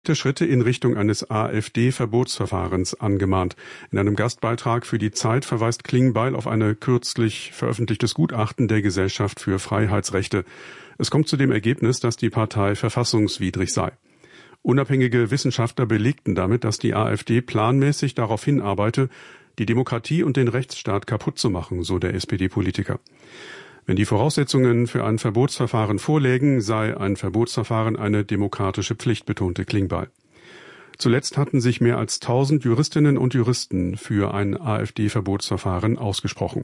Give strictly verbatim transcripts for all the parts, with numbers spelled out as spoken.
Schritte in Richtung eines AfD-Verbotsverfahrens angemahnt. In einem Gastbeitrag für die Zeit verweist Klingbeil auf ein kürzlich veröffentlichtes Gutachten der Gesellschaft für Freiheitsrechte. Es kommt zu dem Ergebnis, dass die Partei verfassungswidrig sei. Unabhängige Wissenschaftler belegten damit, dass die AfD planmäßig darauf hinarbeite, die Demokratie und den Rechtsstaat kaputt zu machen, so der S P D-Politiker. Wenn die Voraussetzungen für ein Verbotsverfahren vorlägen, sei ein Verbotsverfahren eine demokratische Pflicht, betonte Klingbeil. Zuletzt hatten sich mehr als tausend Juristinnen und Juristen für ein AfD-Verbotsverfahren ausgesprochen.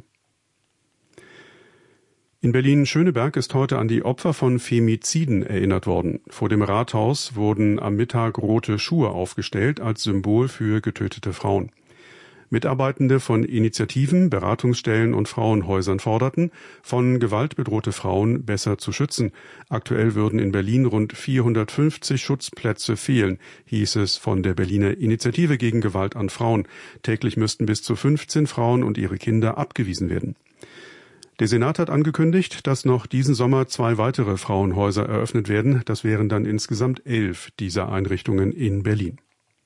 In Berlin-Schöneberg ist heute an die Opfer von Femiziden erinnert worden. Vor dem Rathaus wurden am Mittag rote Schuhe aufgestellt als Symbol für getötete Frauen. Mitarbeitende von Initiativen, Beratungsstellen und Frauenhäusern forderten, von Gewalt bedrohte Frauen besser zu schützen. Aktuell würden in Berlin rund vierhundertfünfzig Schutzplätze fehlen, hieß es von der Berliner Initiative gegen Gewalt an Frauen. Täglich müssten bis zu fünfzehn Frauen und ihre Kinder abgewiesen werden. Der Senat hat angekündigt, dass noch diesen Sommer zwei weitere Frauenhäuser eröffnet werden. Das wären dann insgesamt elf dieser Einrichtungen in Berlin.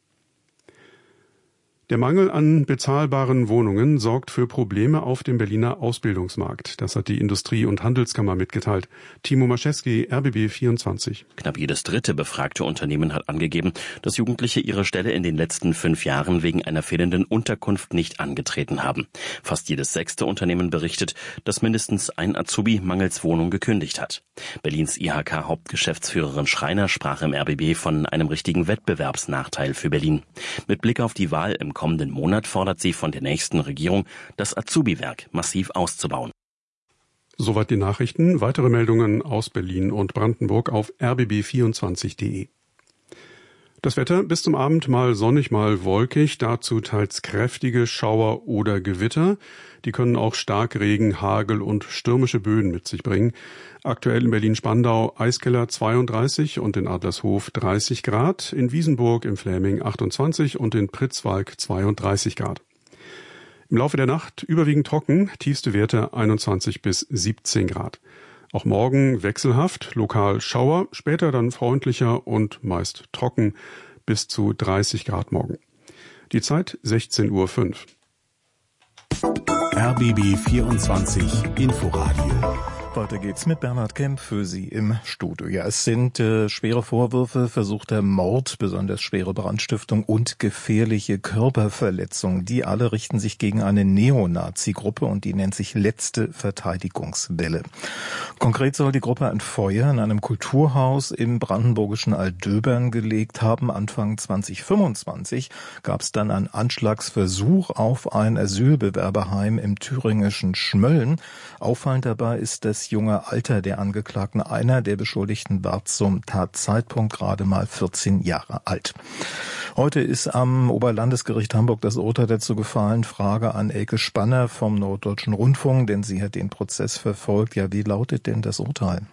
Der Mangel an bezahlbaren Wohnungen sorgt für Probleme auf dem Berliner Ausbildungsmarkt. Das hat die Industrie- und Handelskammer mitgeteilt. Timo Maschewski, R B B vierundzwanzig. Knapp jedes dritte befragte Unternehmen hat angegeben, dass Jugendliche ihre Stelle in den letzten fünf Jahren wegen einer fehlenden Unterkunft nicht angetreten haben. Fast jedes sechste Unternehmen berichtet, dass mindestens ein Azubi mangels Wohnung gekündigt hat. Berlins I H K-Hauptgeschäftsführerin Schreiner sprach im R B B von einem richtigen Wettbewerbsnachteil für Berlin. Mit Blick auf die Wahl im kommenden Monat fordert sie von der nächsten Regierung, das Azubi-Werk massiv auszubauen. Soweit die Nachrichten. Weitere Meldungen aus Berlin und Brandenburg auf r b b vierundzwanzig punkt de. Das Wetter bis zum Abend mal sonnig, mal wolkig, dazu teils kräftige Schauer oder Gewitter. Die können auch Starkregen, Hagel und stürmische Böen mit sich bringen. Aktuell in Berlin-Spandau Eiskeller zweiunddreißig und in Adlershof dreißig Grad, in Wiesenburg im Fläming achtundzwanzig und in Pritzwalk zweiunddreißig Grad. Im Laufe der Nacht überwiegend trocken, tiefste Werte einundzwanzig bis siebzehn Grad. Auch morgen wechselhaft, lokal Schauer, später dann freundlicher und meist trocken, bis zu dreißig Grad morgen. Die Zeit sechzehn Uhr fünf. R B B vierundzwanzig Inforadio. Weiter geht's mit Bernhard Kemp für Sie im Studio. Ja, es sind äh, schwere Vorwürfe, versuchter Mord, besonders schwere Brandstiftung und gefährliche Körperverletzung. Die alle richten sich gegen eine Neonazi-Gruppe und die nennt sich Letzte Verteidigungswelle. Konkret soll die Gruppe ein Feuer in einem Kulturhaus im brandenburgischen Altdöbern gelegt haben. Anfang zwanzig fünfundzwanzig gab es dann einen Anschlagsversuch auf ein Asylbewerberheim im thüringischen Schmölln. Auffallend dabei ist das junge Alter der Angeklagten. Einer der Beschuldigten war zum Tatzeitpunkt gerade mal vierzehn Jahre alt. Heute ist am Oberlandesgericht Hamburg das Urteil dazu gefallen. Frage an Elke Spanner vom Norddeutschen Rundfunk, denn sie hat den Prozess verfolgt. Ja, wie lautet denn das Urteil?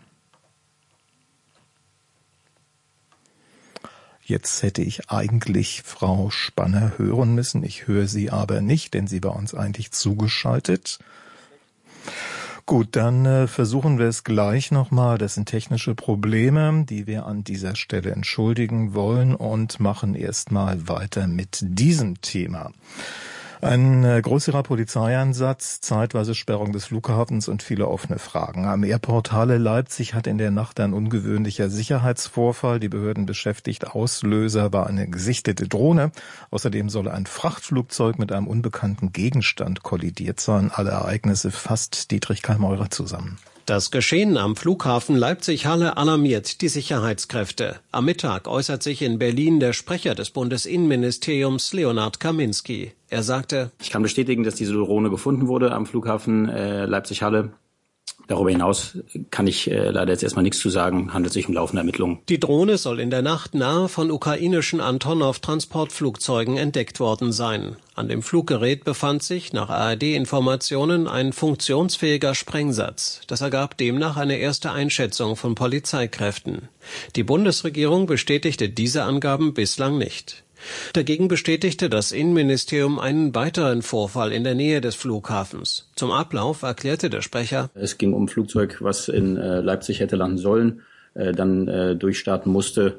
Jetzt hätte ich eigentlich Frau Spanner hören müssen. Ich höre sie aber nicht, denn sie war uns eigentlich zugeschaltet. Gut, dann äh, versuchen wir es gleich nochmal. Das sind technische Probleme, die wir an dieser Stelle entschuldigen wollen und machen erstmal weiter mit diesem Thema. Ein äh, größerer Polizeieinsatz, zeitweise Sperrung des Flughafens und viele offene Fragen. Am Airport Halle Leipzig hat in der Nacht ein ungewöhnlicher Sicherheitsvorfall die Behörden beschäftigt. Auslöser war eine gesichtete Drohne. Außerdem soll ein Frachtflugzeug mit einem unbekannten Gegenstand kollidiert sein. Alle Ereignisse fasst Dietrich Kallmeurer zusammen. Das Geschehen am Flughafen Leipzig-Halle alarmiert die Sicherheitskräfte. Am Mittag äußert sich in Berlin der Sprecher des Bundesinnenministeriums, Leonhard Kaminski. Er sagte: Ich kann bestätigen, dass diese Drohne gefunden wurde am Flughafen äh, Leipzig-Halle. Darüber hinaus kann ich äh, leider jetzt erstmal nichts zu sagen, handelt sich um laufende Ermittlungen. Die Drohne soll in der Nacht nahe von ukrainischen Antonov-Transportflugzeugen entdeckt worden sein. An dem Fluggerät befand sich nach A R D-Informationen ein funktionsfähiger Sprengsatz. Das ergab demnach eine erste Einschätzung von Polizeikräften. Die Bundesregierung bestätigte diese Angaben bislang nicht. Dagegen bestätigte das Innenministerium einen weiteren Vorfall in der Nähe des Flughafens. Zum Ablauf erklärte der Sprecher: Es ging um ein Flugzeug, was in äh, Leipzig hätte landen sollen, äh, dann äh, durchstarten musste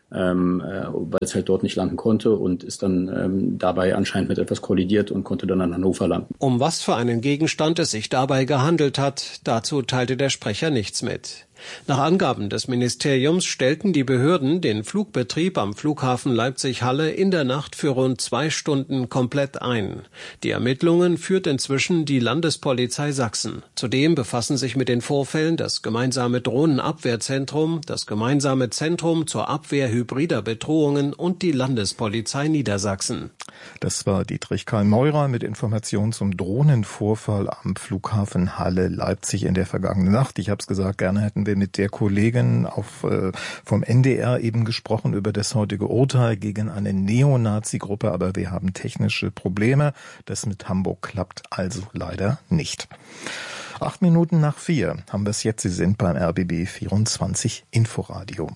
ähm, äh, weil es halt dort nicht landen konnte und ist dann ähm, dabei anscheinend mit etwas kollidiert und konnte dann in Hannover landen. Um was für einen Gegenstand es sich dabei gehandelt hat, dazu teilte der Sprecher nichts mit. Nach Angaben des Ministeriums stellten die Behörden den Flugbetrieb am Flughafen Leipzig-Halle in der Nacht für rund zwei Stunden komplett ein. Die Ermittlungen führt inzwischen die Landespolizei Sachsen. Zudem befassen sich mit den Vorfällen das gemeinsame Drohnenabwehrzentrum, das gemeinsame Zentrum zur Abwehr hybrider Bedrohungen und die Landespolizei Niedersachsen. Das war Dietrich Karl Meurer mit Informationen zum Drohnenvorfall am Flughafen Halle Leipzig in der vergangenen Nacht. Ich habe es gesagt, gerne hätten wir mit der Kollegin auf, äh, vom N D R eben gesprochen über das heutige Urteil gegen eine Neonazi-Gruppe, aber wir haben technische Probleme. Das mit Hamburg klappt also leider nicht. Acht Minuten nach vier haben wir es jetzt. Sie sind beim R B B vierundzwanzig Inforadio.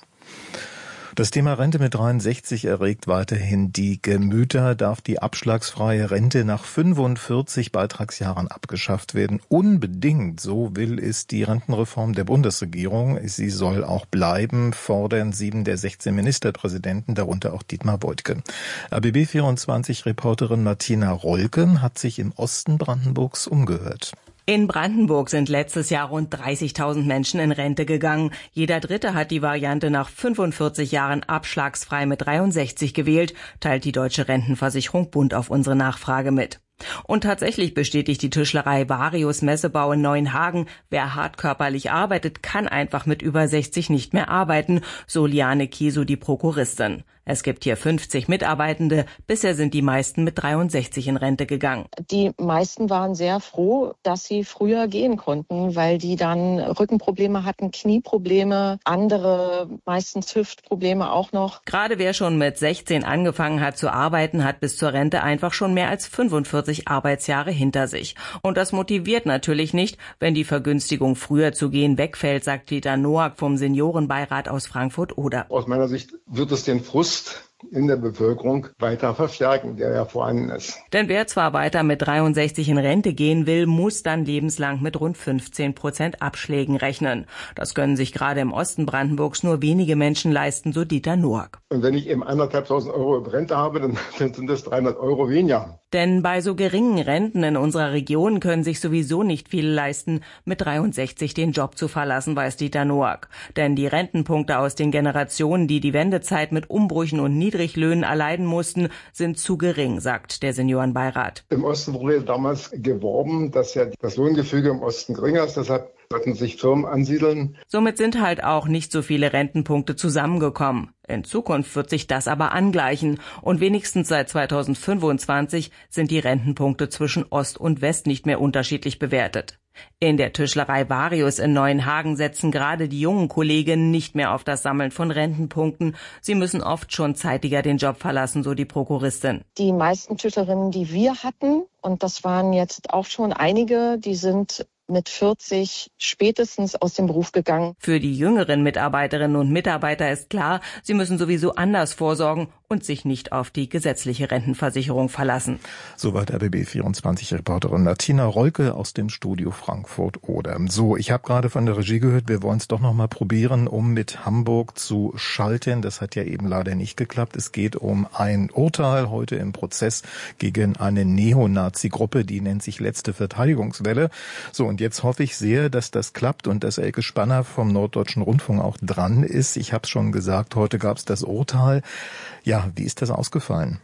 Das Thema Rente mit dreiundsechzig erregt weiterhin die Gemüter. Darf die abschlagsfreie Rente nach fünfundvierzig Beitragsjahren abgeschafft werden? Unbedingt, so will es die Rentenreform der Bundesregierung. Sie soll auch bleiben, fordern sieben der sechzehn Ministerpräsidenten, darunter auch Dietmar Woidke. R B B vierundzwanzig-Reporterin Martina Rolke hat sich im Osten Brandenburgs umgehört. In Brandenburg sind letztes Jahr rund dreißigtausend Menschen in Rente gegangen. Jeder Dritte hat die Variante nach fünfundvierzig Jahren abschlagsfrei mit dreiundsechzig gewählt, teilt die Deutsche Rentenversicherung Bund auf unsere Nachfrage mit. Und tatsächlich bestätigt die Tischlerei Varius Messebau in Neuenhagen, wer hart körperlich arbeitet, kann einfach mit über sechzig nicht mehr arbeiten, so Liane Kieso, die Prokuristin. Es gibt hier fünfzig Mitarbeitende, bisher sind die meisten mit dreiundsechzig in Rente gegangen. Die meisten waren sehr froh, dass sie früher gehen konnten, weil die dann Rückenprobleme hatten, Knieprobleme, andere meistens Hüftprobleme auch noch. Gerade wer schon mit sechzehn angefangen hat zu arbeiten, hat bis zur Rente einfach schon mehr als fünfundvierzig Arbeitsjahre hinter sich. Und das motiviert natürlich nicht, wenn die Vergünstigung früher zu gehen wegfällt, sagt Peter Noack vom Seniorenbeirat aus Frankfurt-Oder. Aus meiner Sicht wird es den Frust in der Bevölkerung weiter verstärken, der ja vorhanden ist. Denn wer zwar weiter mit dreiundsechzig in Rente gehen will, muss dann lebenslang mit rund fünfzehn Prozent Abschlägen rechnen. Das können sich gerade im Osten Brandenburgs nur wenige Menschen leisten, so Dieter Noack. Und wenn ich eben anderthalbtausend Euro Rente habe, dann sind das dreihundert Euro weniger. Denn bei so geringen Renten in unserer Region können sich sowieso nicht viele leisten, mit dreiundsechzig den Job zu verlassen, weiß Dieter Noack. Denn die Rentenpunkte aus den Generationen, die die Wendezeit mit Umbrüchen und Niedriglöhnen erleiden mussten, sind zu gering, sagt der Seniorenbeirat. Im Osten wurde damals geworben, dass ja das Lohngefüge im Osten geringer ist, deshalb sollten sich Firmen ansiedeln. Somit sind halt auch nicht so viele Rentenpunkte zusammengekommen. In Zukunft wird sich das aber angleichen und wenigstens seit zweitausendfünfundzwanzig sind die Rentenpunkte zwischen Ost und West nicht mehr unterschiedlich bewertet. In der Tischlerei Varius in Neuenhagen setzen gerade die jungen Kolleginnen nicht mehr auf das Sammeln von Rentenpunkten. Sie müssen oft schon zeitiger den Job verlassen, so die Prokuristin. Die meisten Tischlerinnen, die wir hatten, und das waren jetzt auch schon einige, die sind mit vierzig spätestens aus dem Beruf gegangen. Für die jüngeren Mitarbeiterinnen und Mitarbeiter ist klar, sie müssen sowieso anders vorsorgen und sich nicht auf die gesetzliche Rentenversicherung verlassen. Soweit R B B vierundzwanzig-Reporterin Martina Rolke aus dem Studio Frankfurt-Oder. So, ich habe gerade von der Regie gehört, wir wollen es doch noch mal probieren, um mit Hamburg zu schalten. Das hat ja eben leider nicht geklappt. Es geht um ein Urteil heute im Prozess gegen eine Neonazi-Gruppe, die nennt sich Letzte Verteidigungswelle. So, und jetzt hoffe ich sehr, dass das klappt und dass Elke Spanner vom Norddeutschen Rundfunk auch dran ist. Ich habe es schon gesagt, heute gab es das Urteil. Ja, wie ist das ausgefallen?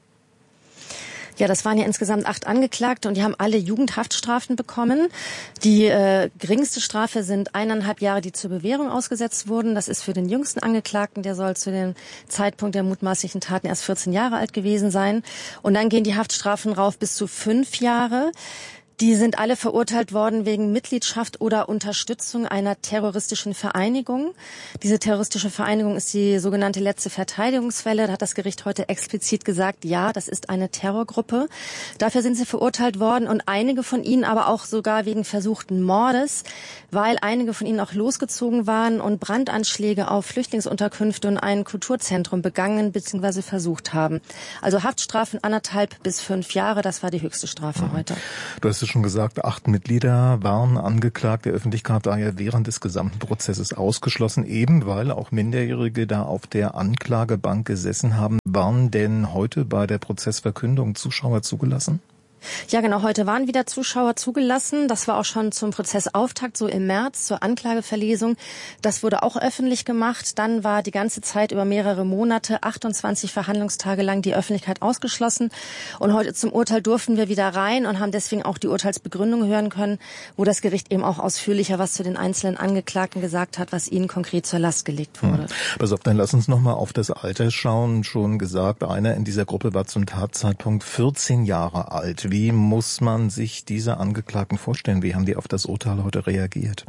Ja, das waren ja insgesamt acht Angeklagte und die haben alle Jugendhaftstrafen bekommen. Die äh, geringste Strafe sind eineinhalb Jahre, die zur Bewährung ausgesetzt wurden. Das ist für den jüngsten Angeklagten, der soll zu dem Zeitpunkt der mutmaßlichen Taten erst vierzehn Jahre alt gewesen sein. Und dann gehen die Haftstrafen rauf bis zu fünf Jahre. Die sind alle verurteilt worden wegen Mitgliedschaft oder Unterstützung einer terroristischen Vereinigung. Diese terroristische Vereinigung ist die sogenannte Letzte Verteidigungswelle. Da hat das Gericht heute explizit gesagt, ja, das ist eine Terrorgruppe. Dafür sind sie verurteilt worden und einige von ihnen aber auch sogar wegen versuchten Mordes, weil einige von ihnen auch losgezogen waren und Brandanschläge auf Flüchtlingsunterkünfte und ein Kulturzentrum begangen bzw. versucht haben. Also Haftstrafen anderthalb bis fünf Jahre, das war die höchste Strafe mhm. heute. Du hast es schon gesagt, acht Mitglieder waren angeklagt. Die Öffentlichkeit war ja während des gesamten Prozesses ausgeschlossen, eben weil auch Minderjährige da auf der Anklagebank gesessen haben. Waren denn heute bei der Prozessverkündung Zuschauer zugelassen? Ja, genau. Heute waren wieder Zuschauer zugelassen. Das war auch schon zum Prozessauftakt, so im März, zur Anklageverlesung. Das wurde auch öffentlich gemacht. Dann war die ganze Zeit über mehrere Monate, achtundzwanzig Verhandlungstage lang, die Öffentlichkeit ausgeschlossen. Und heute zum Urteil durften wir wieder rein und haben deswegen auch die Urteilsbegründung hören können, wo das Gericht eben auch ausführlicher was zu den einzelnen Angeklagten gesagt hat, was ihnen konkret zur Last gelegt wurde. Hm. Pass auf, dann lass uns noch mal auf das Alter schauen. Schon gesagt, einer in dieser Gruppe war zum Tatzeitpunkt vierzehn Jahre alt. Wie muss man sich diese Angeklagten vorstellen? Wie haben die auf das Urteil heute reagiert?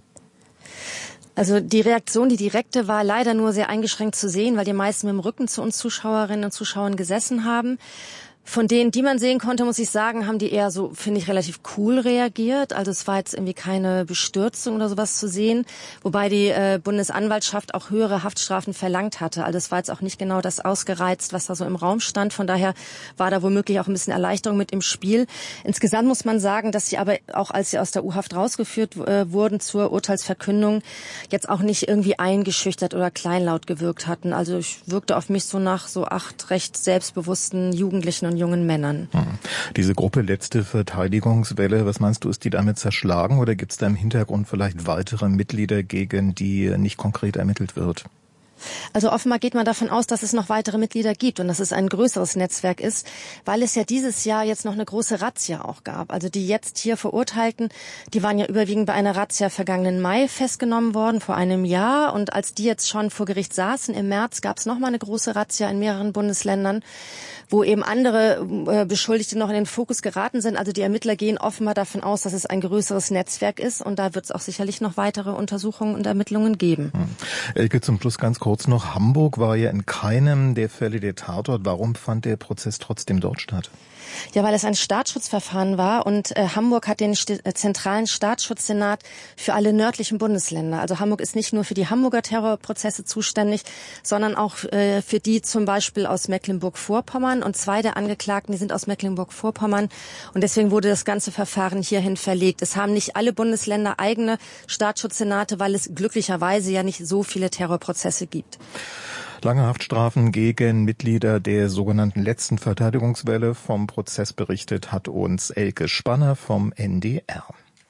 Also die Reaktion, die direkte, war leider nur sehr eingeschränkt zu sehen, weil die meisten mit dem Rücken zu uns Zuschauerinnen und Zuschauern gesessen haben. Von denen, die man sehen konnte, muss ich sagen, haben die eher so, finde ich, relativ cool reagiert. Also es war jetzt irgendwie keine Bestürzung oder sowas zu sehen, wobei die äh, Bundesanwaltschaft auch höhere Haftstrafen verlangt hatte. Also es war jetzt auch nicht genau das ausgereizt, was da so im Raum stand. Von daher war da womöglich auch ein bisschen Erleichterung mit im Spiel. Insgesamt muss man sagen, dass sie aber auch, als sie aus der U-Haft rausgeführt äh, wurden zur Urteilsverkündung, jetzt auch nicht irgendwie eingeschüchtert oder kleinlaut gewirkt hatten. Also ich wirkte auf mich so nach so acht recht selbstbewussten Jugendlichen und jungen Männern. Hm. Diese Gruppe letzte Verteidigungswelle, was meinst du, ist die damit zerschlagen oder gibt es da im Hintergrund vielleicht weitere Mitglieder, gegen die nicht konkret ermittelt wird? Also offenbar geht man davon aus, dass es noch weitere Mitglieder gibt und dass es ein größeres Netzwerk ist, weil es ja dieses Jahr jetzt noch eine große Razzia auch gab. Also die jetzt hier Verurteilten, die waren ja überwiegend bei einer Razzia vergangenen Mai festgenommen worden, vor einem Jahr. Und als die jetzt schon vor Gericht saßen, im März gab es nochmal eine große Razzia in mehreren Bundesländern, wo eben andere äh, Beschuldigte noch in den Fokus geraten sind. Also die Ermittler gehen offenbar davon aus, dass es ein größeres Netzwerk ist und da wird es auch sicherlich noch weitere Untersuchungen und Ermittlungen geben. Hm. Elke, zum Schluss ganz kurz noch. Hamburg war ja in keinem der Fälle der Tatort. Warum fand der Prozess trotzdem dort statt? Ja, weil es ein Staatsschutzverfahren war und äh, Hamburg hat den St- äh, zentralen Staatsschutzsenat für alle nördlichen Bundesländer. Also Hamburg ist nicht nur für die Hamburger Terrorprozesse zuständig, sondern auch äh, für die zum Beispiel aus Mecklenburg-Vorpommern. Und zwei der Angeklagten, die sind aus Mecklenburg-Vorpommern. Und deswegen wurde das ganze Verfahren hierhin verlegt. Es haben nicht alle Bundesländer eigene Staatsschutzsenate, weil es glücklicherweise ja nicht so viele Terrorprozesse gibt. Lange Haftstrafen gegen Mitglieder der sogenannten letzten Verteidigungswelle. Vom Prozess berichtet hat uns Elke Spanner vom N D R.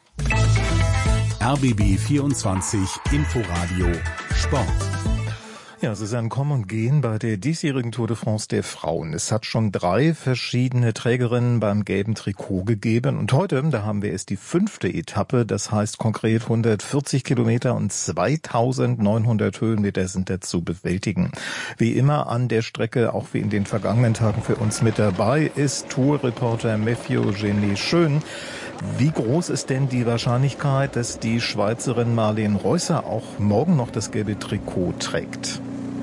R B B vierundzwanzig Inforadio Sport. Ja, es ist ein Kommen und Gehen bei der diesjährigen Tour de France der Frauen. Es hat schon drei verschiedene Trägerinnen beim gelben Trikot gegeben. Und heute, da haben wir erst die fünfte Etappe. Das heißt konkret hundertvierzig Kilometer und zweitausendneunhundert Höhenmeter sind da zu bewältigen. Wie immer an der Strecke, auch wie in den vergangenen Tagen für uns mit dabei, ist Tourreporter Matthew Genie Schön. Wie groß ist denn die Wahrscheinlichkeit, dass die Schweizerin Marleen Reusser auch morgen noch das gelbe Trikot trägt?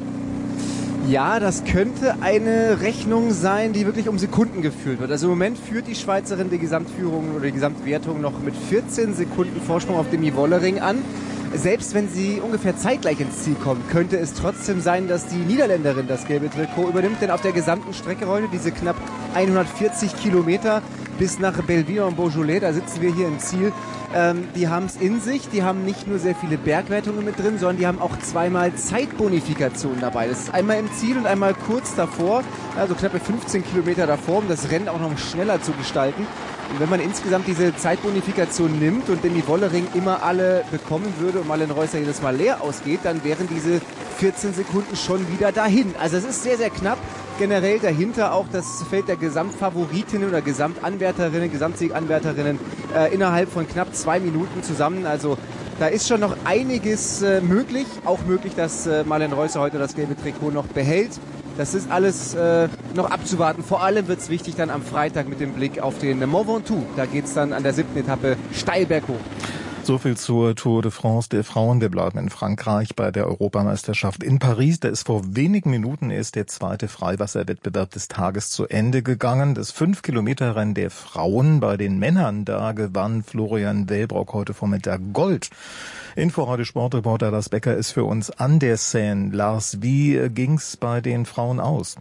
Ja, das könnte eine Rechnung sein, die wirklich um Sekunden geführt wird. Also im Moment führt die Schweizerin die Gesamtführung oder die Gesamtwertung noch mit vierzehn Sekunden Vorsprung auf dem Wollering an. Selbst wenn sie ungefähr zeitgleich ins Ziel kommt, könnte es trotzdem sein, dass die Niederländerin das gelbe Trikot übernimmt. Denn auf der gesamten Strecke heute, diese knapp hundertvierzig Kilometer bis nach Belleville und Beaujolais, da sitzen wir hier im Ziel, ähm, die haben es in sich. Die haben nicht nur sehr viele Bergwertungen mit drin, sondern die haben auch zweimal Zeitbonifikationen dabei. Das ist einmal im Ziel und einmal kurz davor, also knappe fünfzehn Kilometer davor, um das Rennen auch noch schneller zu gestalten. Und wenn man insgesamt diese Zeitbonifikation nimmt und Demi Wollering immer alle bekommen würde und Marleen Reusser jedes Mal leer ausgeht, dann wären diese vierzehn Sekunden schon wieder dahin. Also es ist sehr, sehr knapp. Generell dahinter auch das Feld der Gesamtfavoritinnen oder Gesamtanwärterinnen, Gesamtsieganwärterinnen äh, innerhalb von knapp zwei Minuten zusammen. Also da ist schon noch einiges äh, möglich. Auch möglich, dass äh, Marleen Reusser heute das gelbe Trikot noch behält. Das ist alles äh, noch abzuwarten. Vor allem wird es wichtig dann am Freitag mit dem Blick auf den Mont Ventoux. Da geht es dann an der siebten Etappe steil berghoch. So viel zur Tour de France der Frauen. Wir bleiben in Frankreich bei der Europameisterschaft in Paris. Da ist vor wenigen Minuten erst der zweite Freiwasserwettbewerb des Tages zu Ende gegangen. Das fünf Kilometer Rennen der Frauen. Bei den Männern, da gewann Florian Wellbrock heute Vormittag Gold. Inforadio Sportreporter Lars Becker ist für uns an der Seine. Lars, wie ging's bei den Frauen aus?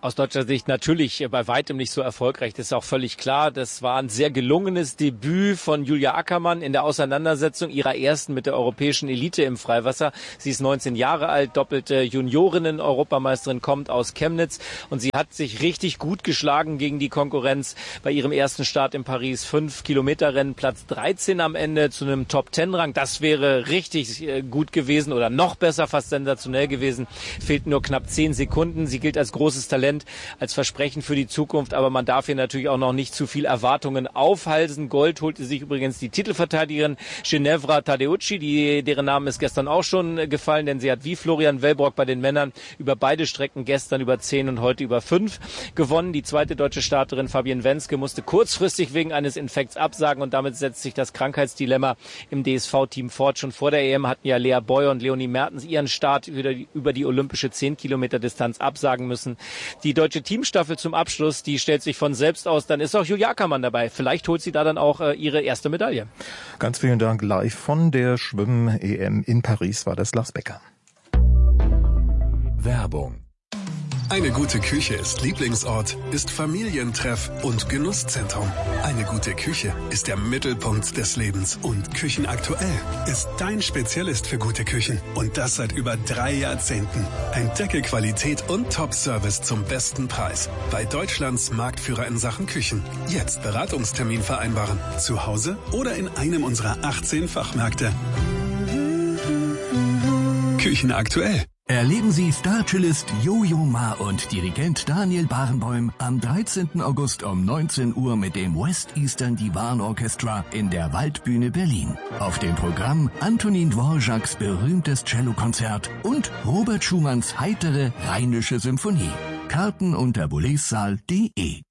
Aus deutscher Sicht natürlich bei weitem nicht so erfolgreich. Das ist auch völlig klar. Das war ein sehr gelungenes Debüt von Julia Ackermann in der Auseinandersetzung ihrer ersten mit der europäischen Elite im Freiwasser. Sie ist neunzehn Jahre alt, doppelte Juniorinnen-Europameisterin, kommt aus Chemnitz und sie hat sich richtig gut geschlagen gegen die Konkurrenz bei ihrem ersten Start in Paris. fünf Kilometer Rennen, Platz dreizehn am Ende zu einem Top-Ten-Rang. Das wäre richtig gut gewesen oder noch besser, fast sensationell gewesen. Fehlten nur knapp zehn Sekunden. Sie gilt als großes Talent, als Versprechen für die Zukunft, aber man darf hier natürlich auch noch nicht zu viel Erwartungen aufhalsen. Gold holte sich übrigens die Titelverteidigerin Ginevra Tadeucci, die, deren Name ist gestern auch schon gefallen, denn sie hat wie Florian Wellbrock bei den Männern über beide Strecken gestern über zehn und heute über fünf gewonnen. Die zweite deutsche Starterin Fabienne Wenske musste kurzfristig wegen eines Infekts absagen und damit setzt sich das Krankheitsdilemma im D S V-Team fort. Schon vor der E M hatten ja Lea Beuer und Leonie Mertens ihren Start über die, über die olympische zehn Kilometer Distanz absagen müssen. Die deutsche Teamstaffel zum Abschluss, die stellt sich von selbst aus. Dann ist auch Julia Ackermann dabei. Vielleicht holt sie da dann auch äh, ihre erste Medaille. Ganz vielen Dank. Live von der Schwimmen-E M in Paris war das Lars Becker. Werbung. Eine gute Küche ist Lieblingsort, ist Familientreff und Genusszentrum. Eine gute Küche ist der Mittelpunkt des Lebens. Und Küchenaktuell ist dein Spezialist für gute Küchen. Und das seit über drei Jahrzehnten. Entdecke Qualität und Top-Service zum besten Preis. Bei Deutschlands Marktführer in Sachen Küchen. Jetzt Beratungstermin vereinbaren. Zu Hause oder in einem unserer achtzehn Fachmärkte. Küchenaktuell. Erleben Sie Star-Cellist Jojo Ma und Dirigent Daniel Barenboim am dreizehnten August um neunzehn Uhr mit dem West Eastern Divan Orchestra in der Waldbühne Berlin. Auf dem Programm Antonin Dvořáks berühmtes Cellokonzert und Robert Schumanns heitere Rheinische Symphonie. Karten unter boulezsaal punkt de.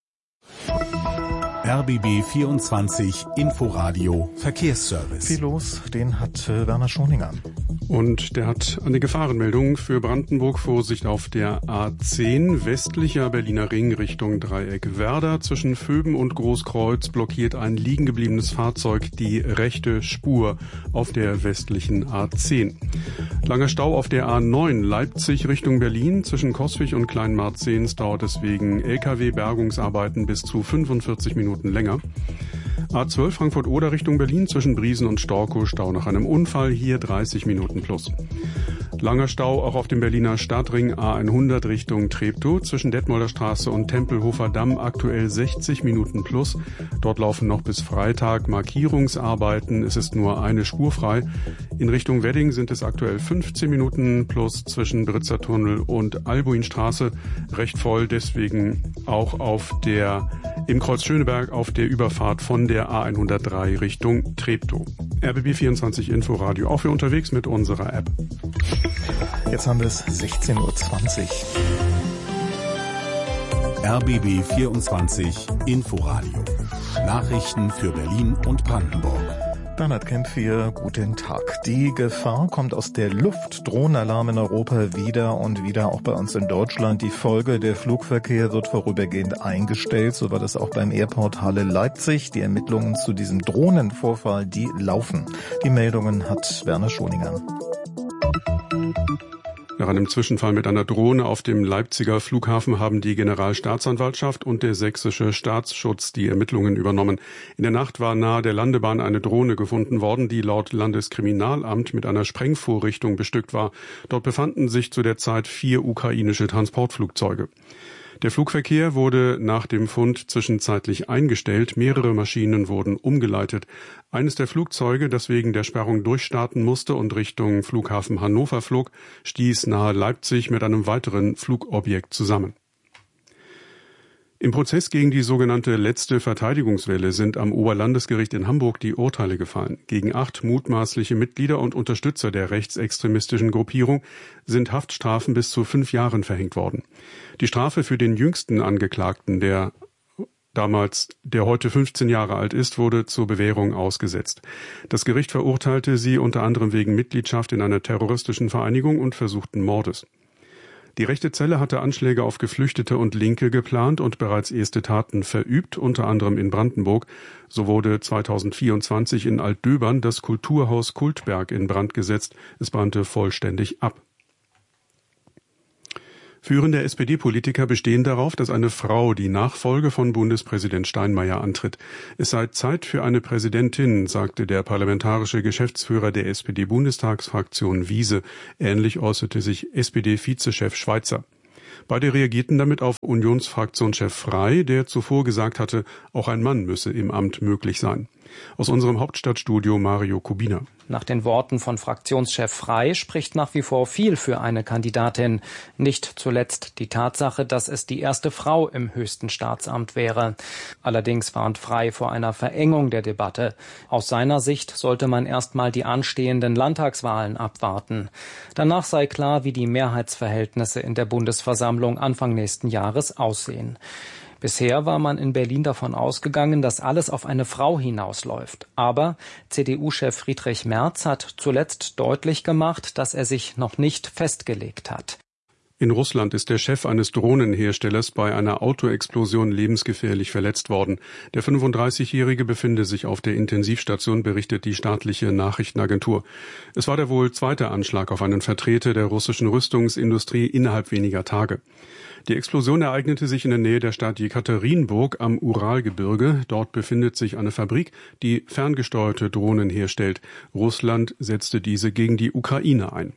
R B B vierundzwanzig Inforadio Verkehrsservice. Viel los, den hat äh, Werner Schoninger. Und der hat eine Gefahrenmeldung für Brandenburg. Vorsicht auf der A zehn, westlicher Berliner Ring Richtung Dreieck Werder. Zwischen Vöben und Großkreuz blockiert ein liegen gebliebenes Fahrzeug die rechte Spur auf der westlichen A zehn. Langer Stau auf der A neun, Leipzig Richtung Berlin. Zwischen Coswig und Kleinmarzens dauert es wegen L K W-Bergungsarbeiten bis zu fünfundvierzig Minuten länger. A zwölf Frankfurt-Oder Richtung Berlin zwischen Briesen und Storkow, Stau nach einem Unfall, hier dreißig Minuten plus. Langer Stau auch auf dem Berliner Stadtring A hundert Richtung Treptow zwischen Detmolder Straße und Tempelhofer Damm, aktuell sechzig Minuten plus. Dort laufen noch bis Freitag Markierungsarbeiten, es ist nur eine Spur frei. In Richtung Wedding sind es aktuell fünfzehn Minuten plus zwischen Britzer Tunnel und Albuinstraße, recht voll, deswegen auch auf der im Kreuz Schöneberg auf der Überfahrt von der A hundertdrei Richtung Treptow. R B B vierundzwanzig Inforadio, auch für unterwegs mit unserer App. Jetzt haben wir es sechzehn Uhr zwanzig. R B B vierundzwanzig Inforadio. Nachrichten für Berlin und Brandenburg. Bernhard Kemp hier, guten Tag. Die Gefahr kommt aus der Luft. Drohnenalarm in Europa wieder und wieder, auch bei uns in Deutschland. Die Folge, der Flugverkehr wird vorübergehend eingestellt. So war das auch beim Airport Halle Leipzig. Die Ermittlungen zu diesem Drohnenvorfall, die laufen. Die Meldungen hat Werner Schoninger. Nach einem Zwischenfall mit einer Drohne auf dem Leipziger Flughafen haben die Generalstaatsanwaltschaft und der sächsische Staatsschutz die Ermittlungen übernommen. In der Nacht war nahe der Landebahn eine Drohne gefunden worden, die laut Landeskriminalamt mit einer Sprengvorrichtung bestückt war. Dort befanden sich zu der Zeit vier ukrainische Transportflugzeuge. Der Flugverkehr wurde nach dem Fund zwischenzeitlich eingestellt. Mehrere Maschinen wurden umgeleitet. Eines der Flugzeuge, das wegen der Sperrung durchstarten musste und Richtung Flughafen Hannover flog, stieß nahe Leipzig mit einem weiteren Flugobjekt zusammen. Im Prozess gegen die sogenannte letzte Verteidigungswelle sind am Oberlandesgericht in Hamburg die Urteile gefallen. Gegen acht mutmaßliche Mitglieder und Unterstützer der rechtsextremistischen Gruppierung sind Haftstrafen bis zu fünf Jahren verhängt worden. Die Strafe für den jüngsten Angeklagten, der damals, der heute fünfzehn Jahre alt ist, wurde zur Bewährung ausgesetzt. Das Gericht verurteilte sie unter anderem wegen Mitgliedschaft in einer terroristischen Vereinigung und versuchten Mordes. Die rechte Zelle hatte Anschläge auf Geflüchtete und Linke geplant und bereits erste Taten verübt, unter anderem in Brandenburg. So wurde zweitausendvierundzwanzig in Altdöbern das Kulturhaus Kultberg in Brand gesetzt. Es brannte vollständig ab. Führende S P D-Politiker bestehen darauf, dass eine Frau die Nachfolge von Bundespräsident Steinmeier antritt. Es sei Zeit für eine Präsidentin, sagte der parlamentarische Geschäftsführer der S P D-Bundestagsfraktion Wiese. Ähnlich äußerte sich S P D-Vizechef Schweizer. Beide reagierten damit auf Unionsfraktionschef Frey, der zuvor gesagt hatte, auch ein Mann müsse im Amt möglich sein. Aus unserem Hauptstadtstudio Mario Kubina. Nach den Worten von Fraktionschef Frey spricht nach wie vor viel für eine Kandidatin. Nicht zuletzt die Tatsache, dass es die erste Frau im höchsten Staatsamt wäre. Allerdings warnt Frey vor einer Verengung der Debatte. Aus seiner Sicht sollte man erst mal die anstehenden Landtagswahlen abwarten. Danach sei klar, wie die Mehrheitsverhältnisse in der Bundesversammlung Anfang nächsten Jahres aussehen. Bisher war man in Berlin davon ausgegangen, dass alles auf eine Frau hinausläuft. Aber C D U-Chef Friedrich Merz hat zuletzt deutlich gemacht, dass er sich noch nicht festgelegt hat. In Russland ist der Chef eines Drohnenherstellers bei einer Autoexplosion lebensgefährlich verletzt worden. Der fünfunddreißigjährige befinde sich auf der Intensivstation, berichtet die staatliche Nachrichtenagentur. Es war der wohl zweite Anschlag auf einen Vertreter der russischen Rüstungsindustrie innerhalb weniger Tage. Die Explosion ereignete sich in der Nähe der Stadt Jekaterinburg am Uralgebirge. Dort befindet sich eine Fabrik, die ferngesteuerte Drohnen herstellt. Russland setzte diese gegen die Ukraine ein.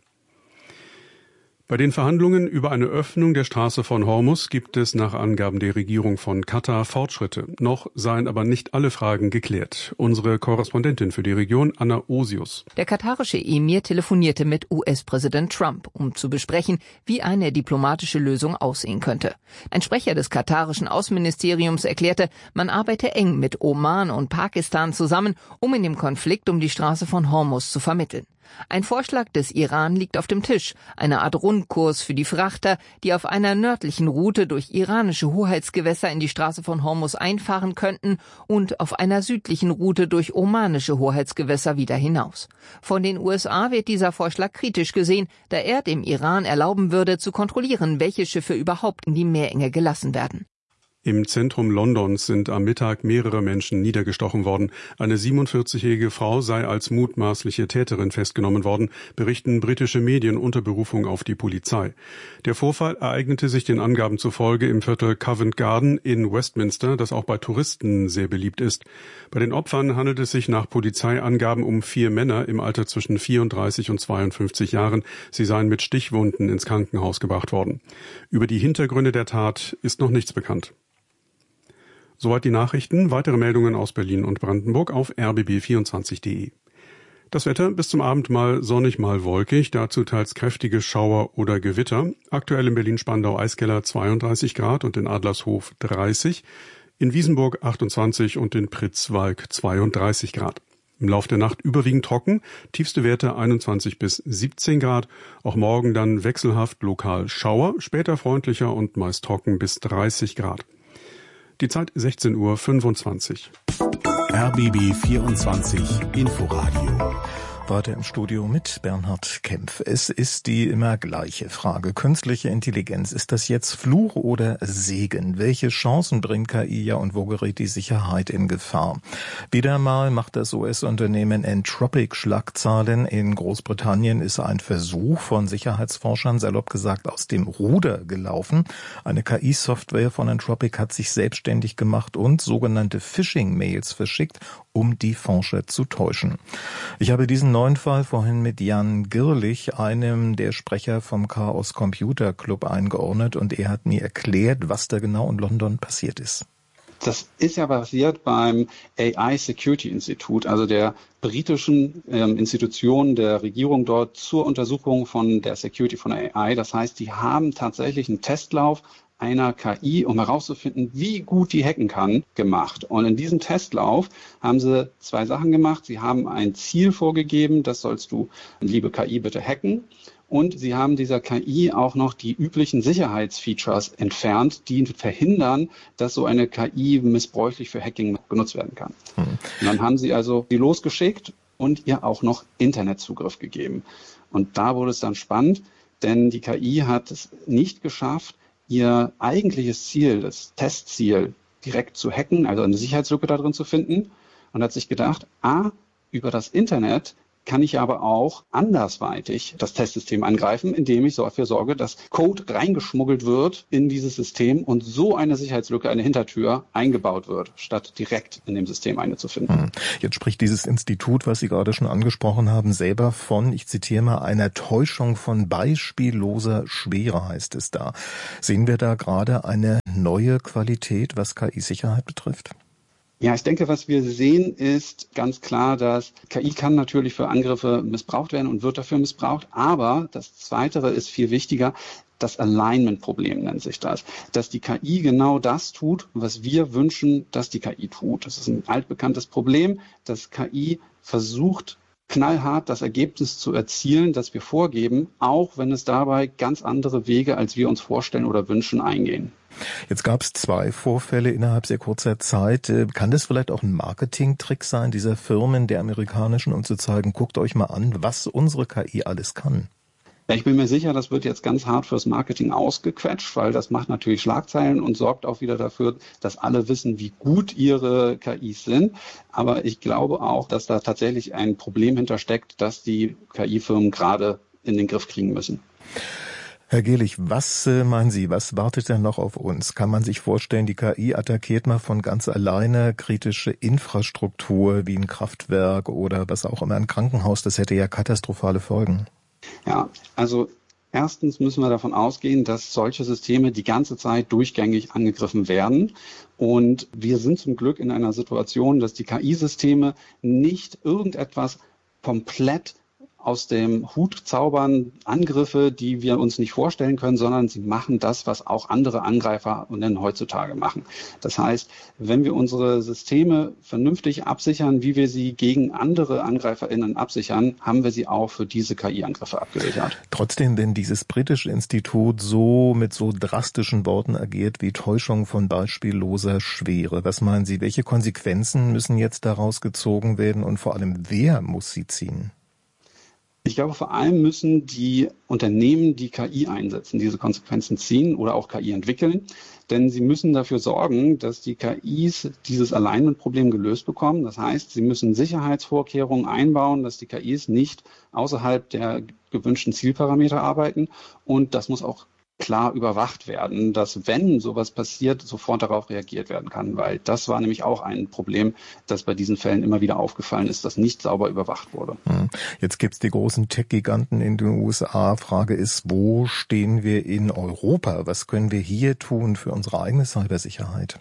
Bei den Verhandlungen über eine Öffnung der Straße von Hormuz gibt es nach Angaben der Regierung von Katar Fortschritte. Noch seien aber nicht alle Fragen geklärt. Unsere Korrespondentin für die Region, Anna Osius. Der katarische Emir telefonierte mit U S-Präsident Trump, um zu besprechen, wie eine diplomatische Lösung aussehen könnte. Ein Sprecher des katarischen Außenministeriums erklärte, man arbeite eng mit Oman und Pakistan zusammen, um in dem Konflikt um die Straße von Hormuz zu vermitteln. Ein Vorschlag des Iran liegt auf dem Tisch, eine Art Rundkurs für die Frachter, die auf einer nördlichen Route durch iranische Hoheitsgewässer in die Straße von Hormuz einfahren könnten und auf einer südlichen Route durch omanische Hoheitsgewässer wieder hinaus. Von den U S A wird dieser Vorschlag kritisch gesehen, da er dem Iran erlauben würde, zu kontrollieren, welche Schiffe überhaupt in die Meerenge gelassen werden. Im Zentrum Londons sind am Mittag mehrere Menschen niedergestochen worden. Eine siebenundvierzigjährige Frau sei als mutmaßliche Täterin festgenommen worden, berichten britische Medien unter Berufung auf die Polizei. Der Vorfall ereignete sich den Angaben zufolge im Viertel Covent Garden in Westminster, das auch bei Touristen sehr beliebt ist. Bei den Opfern handelt es sich nach Polizeiangaben um vier Männer im Alter zwischen vierunddreißig und zweiundfünfzig Jahren. Sie seien mit Stichwunden ins Krankenhaus gebracht worden. Über die Hintergründe der Tat ist noch nichts bekannt. Soweit die Nachrichten. Weitere Meldungen aus Berlin und Brandenburg auf r b b vierundzwanzig punkt d e. Das Wetter bis zum Abend mal sonnig, mal wolkig, dazu teils kräftige Schauer oder Gewitter. Aktuell in Berlin-Spandau-Eiskeller zweiunddreißig Grad und in Adlershof dreißig, in Wiesenburg achtundzwanzig und in Pritzwalk zweiunddreißig Grad. Im Lauf der Nacht überwiegend trocken, tiefste Werte einundzwanzig bis siebzehn Grad. Auch morgen dann wechselhaft lokal Schauer, später freundlicher und meist trocken bis dreißig Grad. Die Zeit sechzehn Uhr fünfundzwanzig. R B B vierundzwanzig Inforadio. Weiter im Studio mit Bernhard Kempf. Es ist die immer gleiche Frage. Künstliche Intelligenz, ist das jetzt Fluch oder Segen? Welche Chancen bringt K I ja und wo gerät die Sicherheit in Gefahr? Wieder mal macht das U S-Unternehmen Anthropic Schlagzeilen. In Großbritannien ist ein Versuch von Sicherheitsforschern, salopp gesagt, aus dem Ruder gelaufen. Eine K I-Software von Anthropic hat sich selbstständig gemacht und sogenannte Phishing-Mails verschickt, um die Forscher zu täuschen. Ich habe diesen neuen Fall vorhin mit Jan Girlich, einem der Sprecher vom Chaos Computer Club, eingeordnet und er hat mir erklärt, was da genau in London passiert ist. Das ist ja basiert beim A I Security Institute, also der britischen ähm, Institution der Regierung dort zur Untersuchung von der Security von A I. Das heißt, die haben tatsächlich einen Testlauf einer K I, um herauszufinden, wie gut die hacken kann, gemacht. Und in diesem Testlauf haben sie zwei Sachen gemacht. Sie haben ein Ziel vorgegeben, das sollst du, liebe K I, bitte hacken. Und sie haben dieser K I auch noch die üblichen Sicherheitsfeatures entfernt, die verhindern, dass so eine K I missbräuchlich für Hacking genutzt werden kann. Hm. Und dann haben sie also sie losgeschickt und ihr auch noch Internetzugriff gegeben. Und da wurde es dann spannend, denn die K I hat es nicht geschafft, ihr eigentliches Ziel, das Testziel, direkt zu hacken, also eine Sicherheitslücke da drin zu finden, und hat sich gedacht, ah, über das Internet kann ich aber auch andersweitig das Testsystem angreifen, indem ich dafür sorge, dass Code reingeschmuggelt wird in dieses System und so eine Sicherheitslücke, eine Hintertür eingebaut wird, statt direkt in dem System eine zu finden. Jetzt spricht dieses Institut, was Sie gerade schon angesprochen haben, selber von, ich zitiere mal, einer Täuschung von beispielloser Schwere, heißt es da. Sehen wir da gerade eine neue Qualität, was K I-Sicherheit betrifft? Ja, ich denke, was wir sehen, ist ganz klar, dass K I kann natürlich für Angriffe missbraucht werden und wird dafür missbraucht. Aber das Zweite ist viel wichtiger. Das Alignment-Problem nennt sich das. Dass die K I genau das tut, was wir wünschen, dass die K I tut. Das ist ein altbekanntes Problem, dass K I versucht, knallhart das Ergebnis zu erzielen, das wir vorgeben, auch wenn es dabei ganz andere Wege, als wir uns vorstellen oder wünschen, eingehen. Jetzt gab es zwei Vorfälle innerhalb sehr kurzer Zeit. Kann das vielleicht auch ein Marketingtrick sein, dieser Firmen, der amerikanischen, um zu zeigen, guckt euch mal an, was unsere K I alles kann? Ja, ich bin mir sicher, das wird jetzt ganz hart fürs Marketing ausgequetscht, weil das macht natürlich Schlagzeilen und sorgt auch wieder dafür, dass alle wissen, wie gut ihre K Is sind. Aber ich glaube auch, dass da tatsächlich ein Problem hintersteckt, das die K I-Firmen gerade in den Griff kriegen müssen. Herr Gehlich, was äh, meinen Sie, was wartet denn noch auf uns? Kann man sich vorstellen, die K I attackiert mal von ganz alleine kritische Infrastruktur wie ein Kraftwerk oder was auch immer, ein Krankenhaus? Das hätte ja katastrophale Folgen. Ja, also erstens müssen wir davon ausgehen, dass solche Systeme die ganze Zeit durchgängig angegriffen werden. Und wir sind zum Glück in einer Situation, dass die K I-Systeme nicht irgendetwas komplett aus dem Hut zaubern, Angriffe, die wir uns nicht vorstellen können, sondern sie machen das, was auch andere Angreifer heutzutage machen. Das heißt, wenn wir unsere Systeme vernünftig absichern, wie wir sie gegen andere AngreiferInnen absichern, haben wir sie auch für diese K I-Angriffe abgesichert. Trotzdem, wenn dieses britische Institut so mit so drastischen Worten agiert wie Täuschung von beispielloser Schwere, was meinen Sie, welche Konsequenzen müssen jetzt daraus gezogen werden und vor allem, wer muss sie ziehen? Ich glaube, vor allem müssen die Unternehmen, die K I einsetzen, diese Konsequenzen ziehen oder auch K I entwickeln. Denn sie müssen dafür sorgen, dass die K Is dieses Alignment-Problem gelöst bekommen. Das heißt, sie müssen Sicherheitsvorkehrungen einbauen, dass die K Is nicht außerhalb der gewünschten Zielparameter arbeiten. Und das muss auch klar überwacht werden, dass, wenn sowas passiert, sofort darauf reagiert werden kann. Weil das war nämlich auch ein Problem, das bei diesen Fällen immer wieder aufgefallen ist, dass nicht sauber überwacht wurde. Jetzt gibt's die großen Tech-Giganten in den U S A. Frage ist, wo stehen wir in Europa? Was können wir hier tun für unsere eigene Cybersicherheit?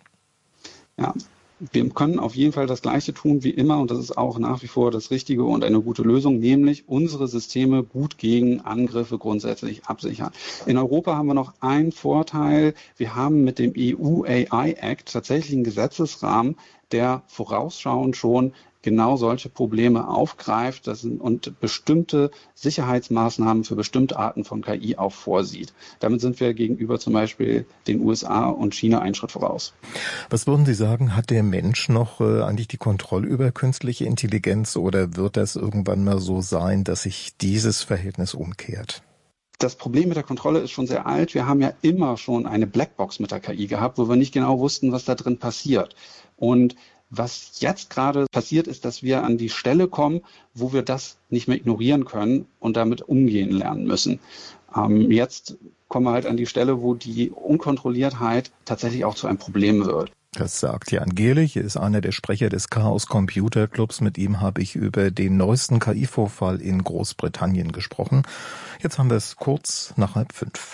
Ja. Wir können auf jeden Fall das Gleiche tun wie immer und das ist auch nach wie vor das Richtige und eine gute Lösung, nämlich unsere Systeme gut gegen Angriffe grundsätzlich absichern. In Europa haben wir noch einen Vorteil. Wir haben mit dem E U A I Act tatsächlich einen Gesetzesrahmen, der vorausschauend schon genau solche Probleme aufgreift das sind, und bestimmte Sicherheitsmaßnahmen für bestimmte Arten von K I auch vorsieht. Damit sind wir gegenüber zum Beispiel den U S A und China einen Schritt voraus. Was würden Sie sagen, hat der Mensch noch äh, eigentlich die Kontrolle über künstliche Intelligenz oder wird das irgendwann mal so sein, dass sich dieses Verhältnis umkehrt? Das Problem mit der Kontrolle ist schon sehr alt. Wir haben ja immer schon eine Blackbox mit der K I gehabt, wo wir nicht genau wussten, was da drin passiert. Und was jetzt gerade passiert, ist, dass wir an die Stelle kommen, wo wir das nicht mehr ignorieren können und damit umgehen lernen müssen. Ähm, jetzt kommen wir halt an die Stelle, wo die Unkontrolliertheit tatsächlich auch zu einem Problem wird. Das sagt Jan Gehlich, er ist einer der Sprecher des Chaos Computer Clubs. Mit ihm habe ich über den neuesten K I-Vorfall in Großbritannien gesprochen. Jetzt haben wir es kurz nach halb fünf.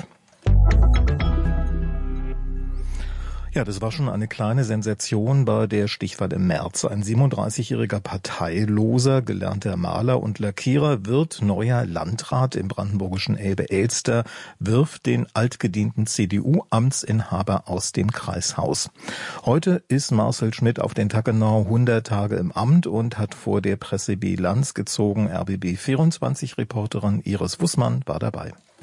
Ja, das war schon eine kleine Sensation bei der Stichwahl im März. Ein siebenunddreißigjähriger Parteiloser, gelernter Maler und Lackierer wird neuer Landrat im brandenburgischen Elbe-Elster, wirft den altgedienten C D U-Amtsinhaber aus dem Kreishaus. Heute ist Marcel Schmidt auf den Tag genau hundert Tage im Amt und hat vor der Presse Bilanz gezogen. R B B vierundzwanzig-Reporterin Iris Wussmann war dabei.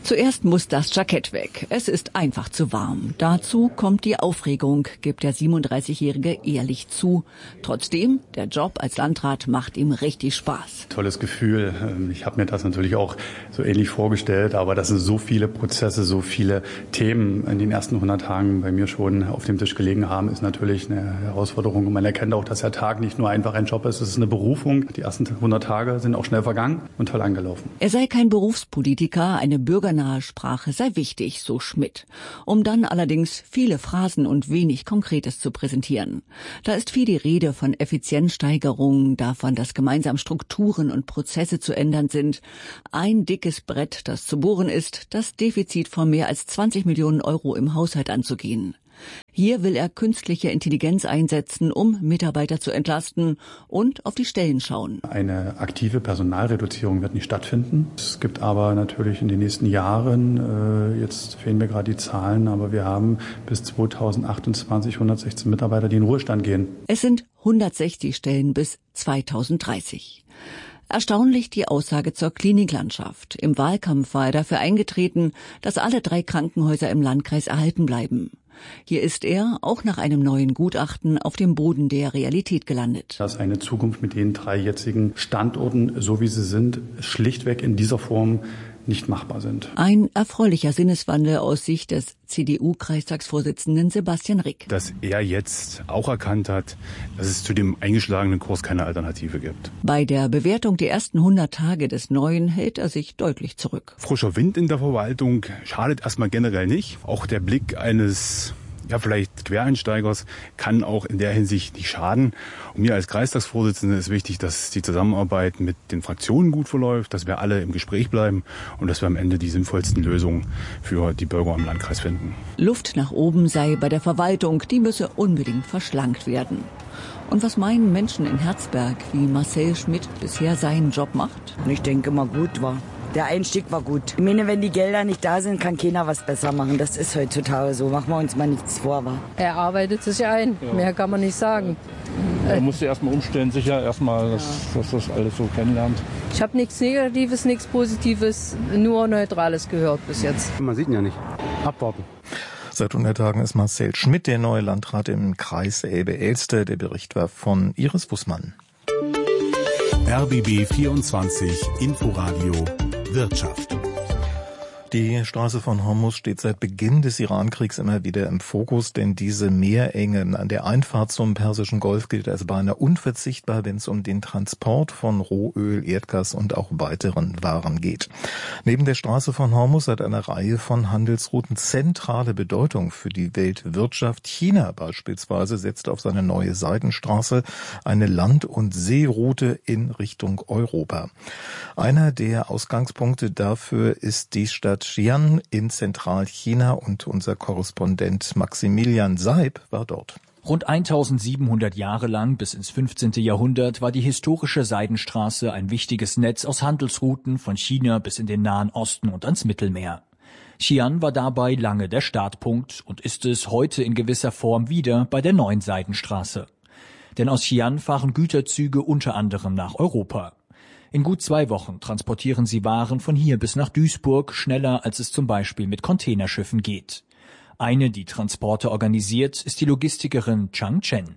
Zuerst muss das Jackett weg. Es ist einfach zu warm. Dazu kommt die Aufregung, gibt der siebenunddreißigjährige ehrlich zu. Trotzdem, der Job als Landrat macht ihm richtig Spaß. Tolles Gefühl. Ich habe mir das natürlich auch so ähnlich vorgestellt, aber dass so viele Prozesse, so viele Themen in den ersten hundert Tagen bei mir schon auf dem Tisch gelegen haben, ist natürlich eine Herausforderung. Und man erkennt auch, dass der Tag nicht nur einfach ein Job ist, es ist eine Berufung. Die ersten hundert Tage sind auch schnell vergangen und toll angelaufen. Er sei kein Berufspolitiker, eine bürgernahe Sprache sei wichtig, so Schmidt. Um dann allerdings viele Phrasen und wenig Konkretes zu präsentieren. Da ist viel die Rede von Effizienzsteigerung, davon, dass gemeinsam Strukturen und Prozesse zu ändern sind. Ein dickes Brett, das zu bohren ist, das Defizit von mehr als zwanzig Millionen Euro im Haushalt anzugehen. Hier will er künstliche Intelligenz einsetzen, um Mitarbeiter zu entlasten und auf die Stellen schauen. Eine aktive Personalreduzierung wird nicht stattfinden. Es gibt aber natürlich in den nächsten Jahren, äh, jetzt fehlen mir gerade die Zahlen, aber wir haben bis zweitausendachtundzwanzig hundertsechzehn Mitarbeiter, die in Ruhestand gehen. Es sind hundertsechzig Stellen bis zweitausenddreißig. Erstaunlich die Aussage zur Kliniklandschaft. Im Wahlkampf war er dafür eingetreten, dass alle drei Krankenhäuser im Landkreis erhalten bleiben. Hier ist er, auch nach einem neuen Gutachten, auf dem Boden der Realität gelandet. Dass eine Zukunft mit den drei jetzigen Standorten, so wie sie sind, schlichtweg in dieser Form nicht machbar sind. Ein erfreulicher Sinneswandel aus Sicht des C D U-Kreistagsvorsitzenden Sebastian Rick. Dass er jetzt auch erkannt hat, dass es zu dem eingeschlagenen Kurs keine Alternative gibt. Bei der Bewertung der ersten hundert Tage des Neuen hält er sich deutlich zurück. Frischer Wind in der Verwaltung schadet erstmal generell nicht. Auch der Blick eines ja vielleicht Quereinsteigers kann auch in der Hinsicht nicht schaden. Und mir als Kreistagsvorsitzender ist wichtig, dass die Zusammenarbeit mit den Fraktionen gut verläuft, dass wir alle im Gespräch bleiben und dass wir am Ende die sinnvollsten Lösungen für die Bürger im Landkreis finden. Luft nach oben sei bei der Verwaltung, die müsse unbedingt verschlankt werden. Und was meinen Menschen in Herzberg, wie Marcel Schmidt bisher seinen Job macht? Ich denke mal gut war. Der Einstieg war gut. Ich meine, wenn die Gelder nicht da sind, kann keiner was besser machen. Das ist heutzutage so. Machen wir uns mal nichts vor, wa? Er arbeitet sich ein. Ja. Mehr kann man nicht sagen. Er musste erstmal umstellen, sicher erstmal, dass, ja. dass das alles so kennenlernt. Ich habe nichts Negatives, nichts Positives, nur Neutrales gehört bis jetzt. Man sieht ihn ja nicht. Abwarten. Seit hundert Tagen ist Marcel Schmidt der neue Landrat im Kreis Elbe-Elster. Der Bericht war von Iris Wussmann. R B B vierundzwanzig Inforadio Wirtschaft. Die Straße von Hormuz steht seit Beginn des Iran-Kriegs immer wieder im Fokus, denn diese Meerenge an der Einfahrt zum Persischen Golf gilt als beinahe unverzichtbar, wenn es um den Transport von Rohöl, Erdgas und auch weiteren Waren geht. Neben der Straße von Hormuz hat eine Reihe von Handelsrouten zentrale Bedeutung für die Weltwirtschaft. China beispielsweise setzt auf seine neue Seidenstraße eine Land- und Seeroute in Richtung Europa. Einer der Ausgangspunkte dafür ist die Stadt Xi'an in Zentralchina und unser Korrespondent Maximilian Seib war dort. Rund eintausendsiebenhundert Jahre lang bis ins fünfzehnte Jahrhundert war die historische Seidenstraße ein wichtiges Netz aus Handelsrouten von China bis in den Nahen Osten und ans Mittelmeer. Xi'an war dabei lange der Startpunkt und ist es heute in gewisser Form wieder bei der neuen Seidenstraße. Denn aus Xi'an fahren Güterzüge unter anderem nach Europa. In gut zwei Wochen transportieren sie Waren von hier bis nach Duisburg, schneller als es zum Beispiel mit Containerschiffen geht. Eine, die Transporte organisiert, ist die Logistikerin Chang Chen.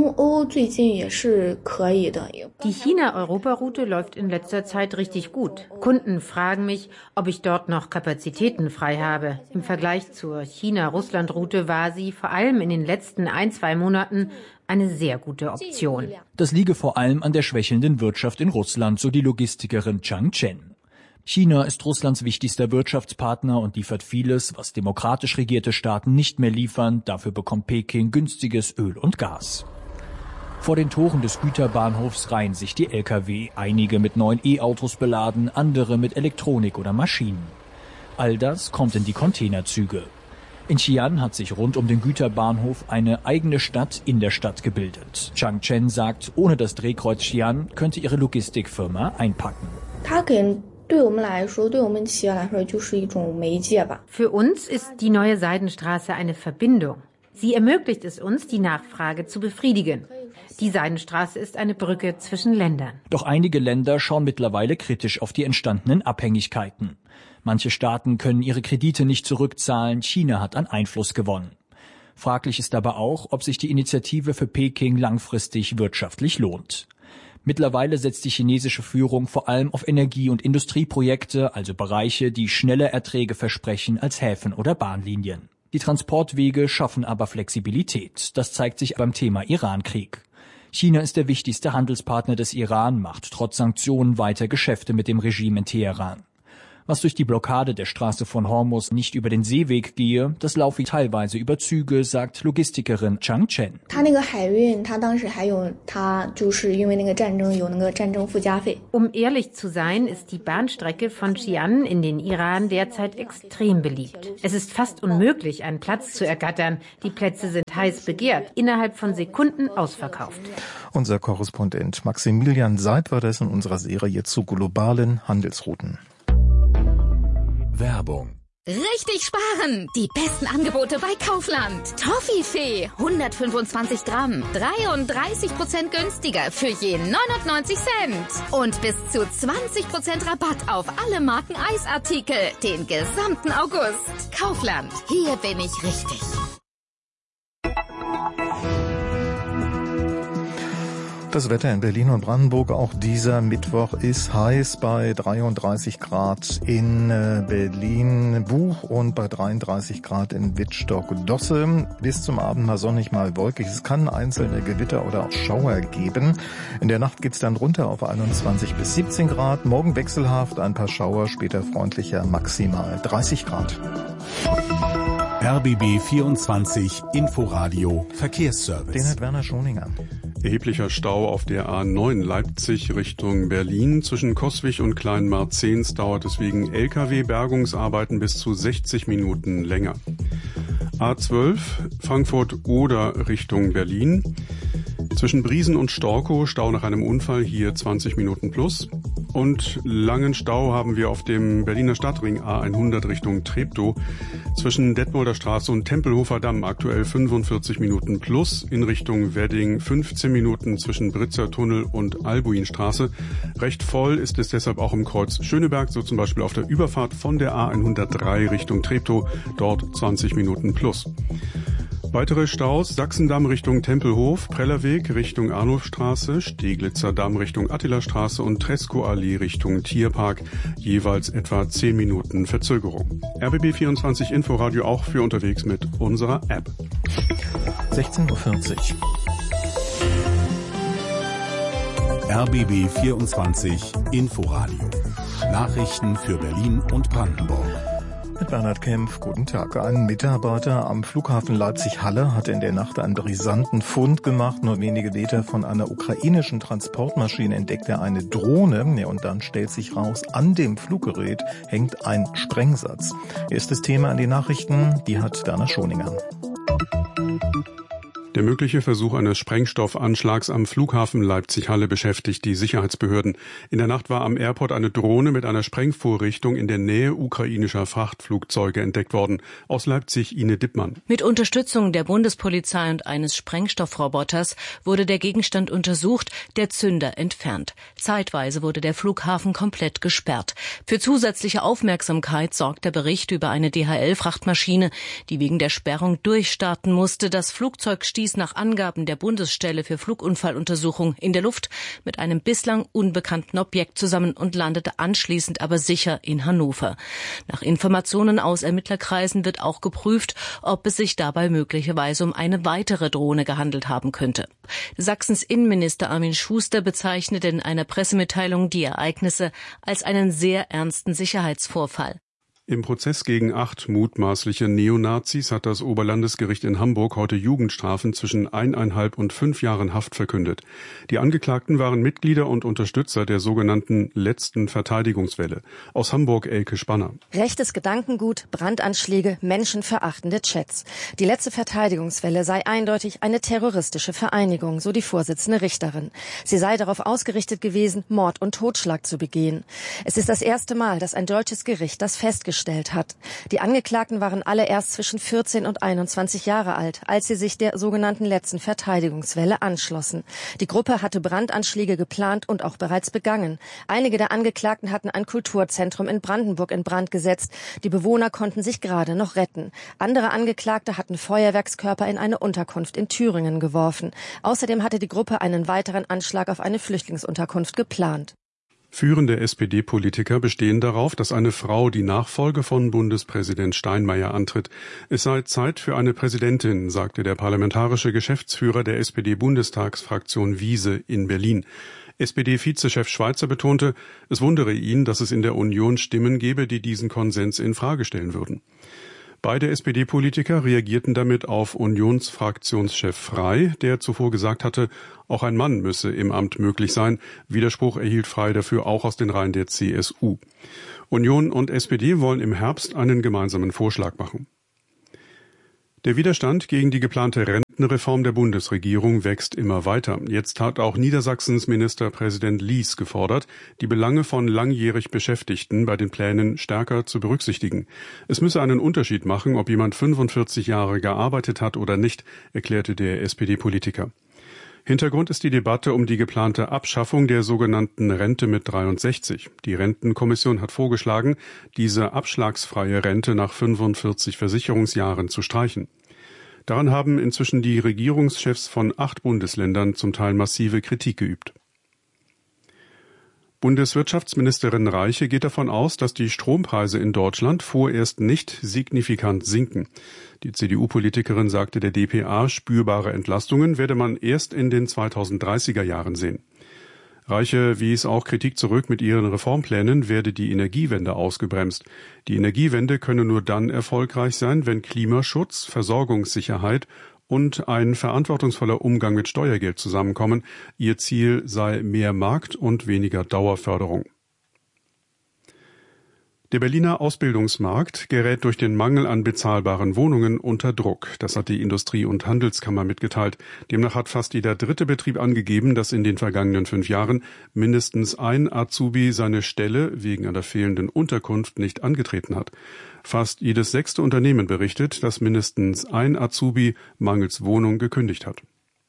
Die China-Europa-Route läuft in letzter Zeit richtig gut. Kunden fragen mich, ob ich dort noch Kapazitäten frei habe. Im Vergleich zur China-Russland-Route war sie vor allem in den letzten ein, zwei Monaten eine sehr gute Option. Das liege vor allem an der schwächelnden Wirtschaft in Russland, so die Logistikerin Chang Chen. China ist Russlands wichtigster Wirtschaftspartner und liefert vieles, was demokratisch regierte Staaten nicht mehr liefern. Dafür bekommt Peking günstiges Öl und Gas. Vor den Toren des Güterbahnhofs reihen sich die L K W, einige mit neuen E-Autos beladen, andere mit Elektronik oder Maschinen. All das kommt in die Containerzüge. In Xi'an hat sich rund um den Güterbahnhof eine eigene Stadt in der Stadt gebildet. Chang Chen sagt, ohne das Drehkreuz Xi'an könnte ihre Logistikfirma einpacken. Für uns ist die neue Seidenstraße eine Verbindung. Sie ermöglicht es uns, die Nachfrage zu befriedigen. Die Seidenstraße ist eine Brücke zwischen Ländern. Doch einige Länder schauen mittlerweile kritisch auf die entstandenen Abhängigkeiten. Manche Staaten können ihre Kredite nicht zurückzahlen, China hat an Einfluss gewonnen. Fraglich ist aber auch, ob sich die Initiative für Peking langfristig wirtschaftlich lohnt. Mittlerweile setzt die chinesische Führung vor allem auf Energie- und Industrieprojekte, also Bereiche, die schnelle Erträge versprechen als Häfen oder Bahnlinien. Die Transportwege schaffen aber Flexibilität. Das zeigt sich beim Thema Irankrieg. China ist der wichtigste Handelspartner des Iran, macht trotz Sanktionen weiter Geschäfte mit dem Regime in Teheran. Was durch die Blockade der Straße von Hormuz nicht über den Seeweg gehe, das laufe teilweise über Züge, sagt Logistikerin Chang Chen. Um ehrlich zu sein, ist die Bahnstrecke von Xi'an in den Iran derzeit extrem beliebt. Es ist fast unmöglich, einen Platz zu ergattern. Die Plätze sind heiß begehrt, innerhalb von Sekunden ausverkauft. Unser Korrespondent Maximilian Seid war das in unserer Serie zu globalen Handelsrouten. Werbung. Richtig sparen! Die besten Angebote bei Kaufland. Toffifee, hundertfünfundzwanzig Gramm, dreiunddreißig Prozent günstiger für je neunundneunzig Cent. Und bis zu zwanzig Prozent Rabatt auf alle Marken Eisartikel, den gesamten August. Kaufland, hier bin ich richtig. Das Wetter in Berlin und Brandenburg auch dieser Mittwoch ist heiß bei dreiunddreißig Grad in Berlin Buch und bei dreiunddreißig Grad in Wittstock-Dosse. Bis zum Abend mal sonnig, mal wolkig. Es kann einzelne Gewitter oder auch Schauer geben. In der Nacht geht's dann runter auf einundzwanzig bis siebzehn Grad. Morgen wechselhaft, ein paar Schauer, später freundlicher, maximal dreißig Grad. R B B vierundzwanzig Inforadio Verkehrsservice. Den hat Werner Schoninger. Erheblicher Stau auf der A neun Leipzig Richtung Berlin. Zwischen Coswig und Kleinmarzens dauert es wegen L K W-Bergungsarbeiten bis zu sechzig Minuten länger. A zwölf Frankfurt-Oder Richtung Berlin. Zwischen Briesen und Storkow Stau nach einem Unfall, hier zwanzig Minuten plus. Und langen Stau haben wir auf dem Berliner Stadtring A hundert Richtung Treptow. Zwischen Detmolder Straße und Tempelhofer Damm aktuell fünfundvierzig Minuten plus. In Richtung Wedding fünfzehn Minuten zwischen Britzer Tunnel und Albuinstraße. Recht voll ist es deshalb auch im Kreuz Schöneberg, so zum Beispiel auf der Überfahrt von der A hundertdrei Richtung Treptow. Dort zwanzig Minuten plus. Weitere Staus: Sachsendamm Richtung Tempelhof, Prellerweg Richtung Arnulfstraße, Steglitzer Damm Richtung Attilastraße und Tresco-Allee Richtung Tierpark, jeweils etwa zehn Minuten Verzögerung. R B B vierundzwanzig Inforadio auch für unterwegs mit unserer App. sechzehn Uhr vierzig. R B B vierundzwanzig Inforadio. Nachrichten für Berlin und Brandenburg. Mit Bernhard Kempf, guten Tag. Ein Mitarbeiter am Flughafen Leipzig-Halle hat in der Nacht einen brisanten Fund gemacht. Nur wenige Meter von einer ukrainischen Transportmaschine entdeckt er eine Drohne. Ja, und dann stellt sich raus, an dem Fluggerät hängt ein Sprengsatz. Erstes Thema an die Nachrichten, die hat Werner Schoninger. Der mögliche Versuch eines Sprengstoffanschlags am Flughafen Leipzig-Halle beschäftigt die Sicherheitsbehörden. In der Nacht war am Airport eine Drohne mit einer Sprengvorrichtung in der Nähe ukrainischer Frachtflugzeuge entdeckt worden. Aus Leipzig Ine Dippmann. Mit Unterstützung der Bundespolizei und eines Sprengstoffroboters wurde der Gegenstand untersucht, der Zünder entfernt. Zeitweise wurde der Flughafen komplett gesperrt. Für zusätzliche Aufmerksamkeit sorgt der Bericht über eine D H L-Frachtmaschine, die wegen der Sperrung durchstarten musste. Das Flugzeug stieß nach Angaben der Bundesstelle für Flugunfalluntersuchung in der Luft mit einem bislang unbekannten Objekt zusammen und landete anschließend aber sicher in Hannover. Nach Informationen aus Ermittlerkreisen wird auch geprüft, ob es sich dabei möglicherweise um eine weitere Drohne gehandelt haben könnte. Sachsens Innenminister Armin Schuster bezeichnete in einer Pressemitteilung die Ereignisse als einen sehr ernsten Sicherheitsvorfall. Im Prozess gegen acht mutmaßliche Neonazis hat das Oberlandesgericht in Hamburg heute Jugendstrafen zwischen eineinhalb und fünf Jahren Haft verkündet. Die Angeklagten waren Mitglieder und Unterstützer der sogenannten letzten Verteidigungswelle. Aus Hamburg Elke Spanner. Rechtes Gedankengut, Brandanschläge, menschenverachtende Chats. Die letzte Verteidigungswelle sei eindeutig eine terroristische Vereinigung, so die Vorsitzende Richterin. Sie sei darauf ausgerichtet gewesen, Mord und Totschlag zu begehen. Es ist das erste Mal, dass ein deutsches Gericht das festgestellt gestellt hat. Die Angeklagten waren alle erst zwischen vierzehn und einundzwanzig Jahre alt, als sie sich der sogenannten letzten Verteidigungswelle anschlossen. Die Gruppe hatte Brandanschläge geplant und auch bereits begangen. Einige der Angeklagten hatten ein Kulturzentrum in Brandenburg in Brand gesetzt. Die Bewohner konnten sich gerade noch retten. Andere Angeklagte hatten Feuerwerkskörper in eine Unterkunft in Thüringen geworfen. Außerdem hatte die Gruppe einen weiteren Anschlag auf eine Flüchtlingsunterkunft geplant. Führende S P D-Politiker bestehen darauf, dass eine Frau die Nachfolge von Bundespräsident Steinmeier antritt. Es sei Zeit für eine Präsidentin, sagte der parlamentarische Geschäftsführer der S P D-Bundestagsfraktion Wiese in Berlin. S P D-Vizechef Schweizer betonte, es wundere ihn, dass es in der Union Stimmen gebe, die diesen Konsens in Frage stellen würden. Beide S P D-Politiker reagierten damit auf Unionsfraktionschef Frey, der zuvor gesagt hatte, auch ein Mann müsse im Amt möglich sein. Widerspruch erhielt Frey dafür auch aus den Reihen der C S U. Union und S P D wollen im Herbst einen gemeinsamen Vorschlag machen. Der Widerstand gegen die geplante Rentenreform der Bundesregierung wächst immer weiter. Jetzt hat auch Niedersachsens Ministerpräsident Lies gefordert, die Belange von langjährig Beschäftigten bei den Plänen stärker zu berücksichtigen. Es müsse einen Unterschied machen, ob jemand fünfundvierzig Jahre gearbeitet hat oder nicht, erklärte der S P D-Politiker. Hintergrund ist die Debatte um die geplante Abschaffung der sogenannten Rente mit dreiundsechzig. Die Rentenkommission hat vorgeschlagen, diese abschlagsfreie Rente nach fünfundvierzig Versicherungsjahren zu streichen. Daran haben inzwischen die Regierungschefs von acht Bundesländern zum Teil massive Kritik geübt. Bundeswirtschaftsministerin Reiche geht davon aus, dass die Strompreise in Deutschland vorerst nicht signifikant sinken. Die C D U-Politikerin sagte der D P A, spürbare Entlastungen werde man erst in den zweitausenddreißiger Jahren sehen. Reiche wies auch Kritik zurück, mit ihren Reformplänen werde die Energiewende ausgebremst. Die Energiewende könne nur dann erfolgreich sein, wenn Klimaschutz, Versorgungssicherheit und ein verantwortungsvoller Umgang mit Steuergeld zusammenkommen. Ihr Ziel sei mehr Markt und weniger Dauerförderung. Der Berliner Ausbildungsmarkt gerät durch den Mangel an bezahlbaren Wohnungen unter Druck. Das hat die Industrie- und Handelskammer mitgeteilt. Demnach hat fast jeder dritte Betrieb angegeben, dass in den vergangenen fünf Jahren mindestens ein Azubi seine Stelle wegen einer fehlenden Unterkunft nicht angetreten hat. Fast jedes sechste Unternehmen berichtet, dass mindestens ein Azubi mangels Wohnung gekündigt hat.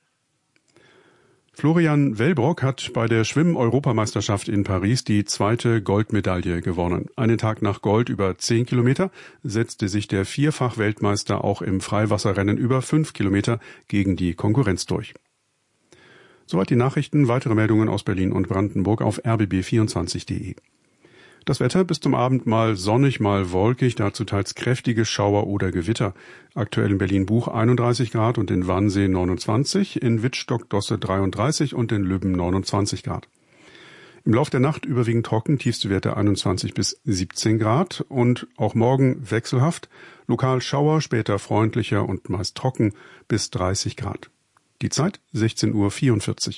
Florian Wellbrock hat bei der Schwimm-Europameisterschaft in Paris die zweite Goldmedaille gewonnen. Einen Tag nach Gold über zehn Kilometer setzte sich der Vierfach-Weltmeister auch im Freiwasserrennen über fünf Kilometer gegen die Konkurrenz durch. Soweit die Nachrichten. Weitere Meldungen aus Berlin und Brandenburg auf r b b vierundzwanzig punkt d e. Das Wetter bis zum Abend mal sonnig, mal wolkig, dazu teils kräftige Schauer oder Gewitter. Aktuell in Berlin-Buch einunddreißig Grad und in Wannsee neunundzwanzig, in Wittstock-Dosse dreiunddreißig und in Lübben neunundzwanzig Grad. Im Lauf der Nacht überwiegend trocken, tiefste Werte einundzwanzig bis siebzehn Grad und auch morgen wechselhaft, lokal Schauer, später freundlicher und meist trocken bis dreißig Grad. Die Zeit sechzehn Uhr vierundvierzig.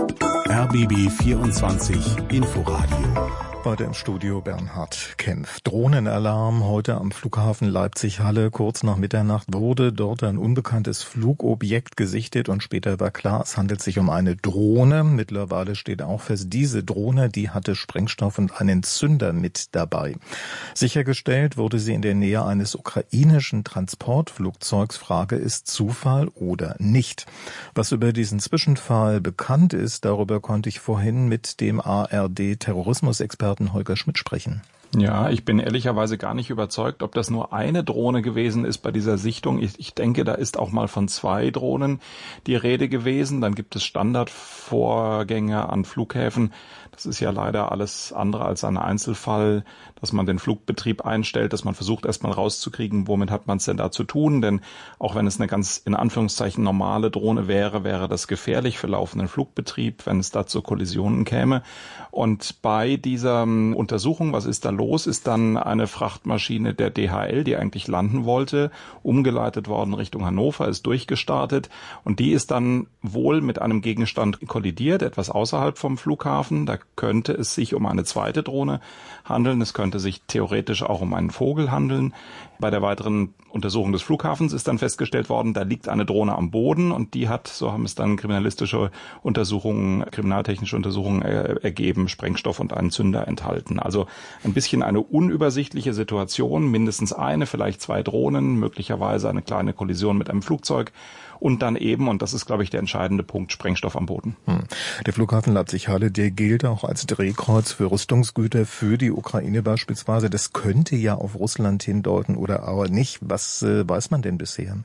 R B B vierundzwanzig Inforadio. Heute im Studio Bernhard Kempf. Drohnenalarm heute am Flughafen Leipzig-Halle. Kurz nach Mitternacht wurde dort ein unbekanntes Flugobjekt gesichtet und später war klar, es handelt sich um eine Drohne. Mittlerweile steht auch fest, diese Drohne, die hatte Sprengstoff und einen Zünder mit dabei. Sichergestellt wurde sie in der Nähe eines ukrainischen Transportflugzeugs. Frage ist Zufall oder nicht. Was über diesen Zwischenfall bekannt ist, darüber konnte ich vorhin mit dem A R D-Terrorismusexperten Holger Schmidt sprechen. Ja, ich bin ehrlicherweise gar nicht überzeugt, ob das nur eine Drohne gewesen ist bei dieser Sichtung. Ich, ich denke, da ist auch mal von zwei Drohnen die Rede gewesen. Dann gibt es Standardvorgänge an Flughäfen. Das ist ja leider alles andere als ein Einzelfall, dass man den Flugbetrieb einstellt, dass man versucht erstmal rauszukriegen, womit hat man es denn da zu tun. Denn auch wenn es eine ganz in Anführungszeichen normale Drohne wäre, wäre das gefährlich für laufenden Flugbetrieb, wenn es da zu Kollisionen käme. Und bei dieser Untersuchung, was ist da los, ist dann eine Frachtmaschine der D H L, die eigentlich landen wollte, umgeleitet worden Richtung Hannover, ist durchgestartet und die ist dann wohl mit einem Gegenstand kollidiert, etwas außerhalb vom Flughafen. Da könnte es sich um eine zweite Drohne handeln. Es könnte sich theoretisch auch um einen Vogel handeln. Bei der weiteren Untersuchung des Flughafens ist dann festgestellt worden, da liegt eine Drohne am Boden und die hat, so haben es dann kriminalistische Untersuchungen, kriminaltechnische Untersuchungen ergeben, Sprengstoff und einen Zünder enthalten. Also ein bisschen bisschen eine unübersichtliche Situation, mindestens eine, vielleicht zwei Drohnen, möglicherweise eine kleine Kollision mit einem Flugzeug und dann eben, und das ist, glaube ich, der entscheidende Punkt, Sprengstoff am Boden. Hm. Der Flughafen Leipzig-Halle, der gilt auch als Drehkreuz für Rüstungsgüter für die Ukraine beispielsweise. Das könnte ja auf Russland hindeuten oder aber nicht. Was äh, weiß man denn bisher?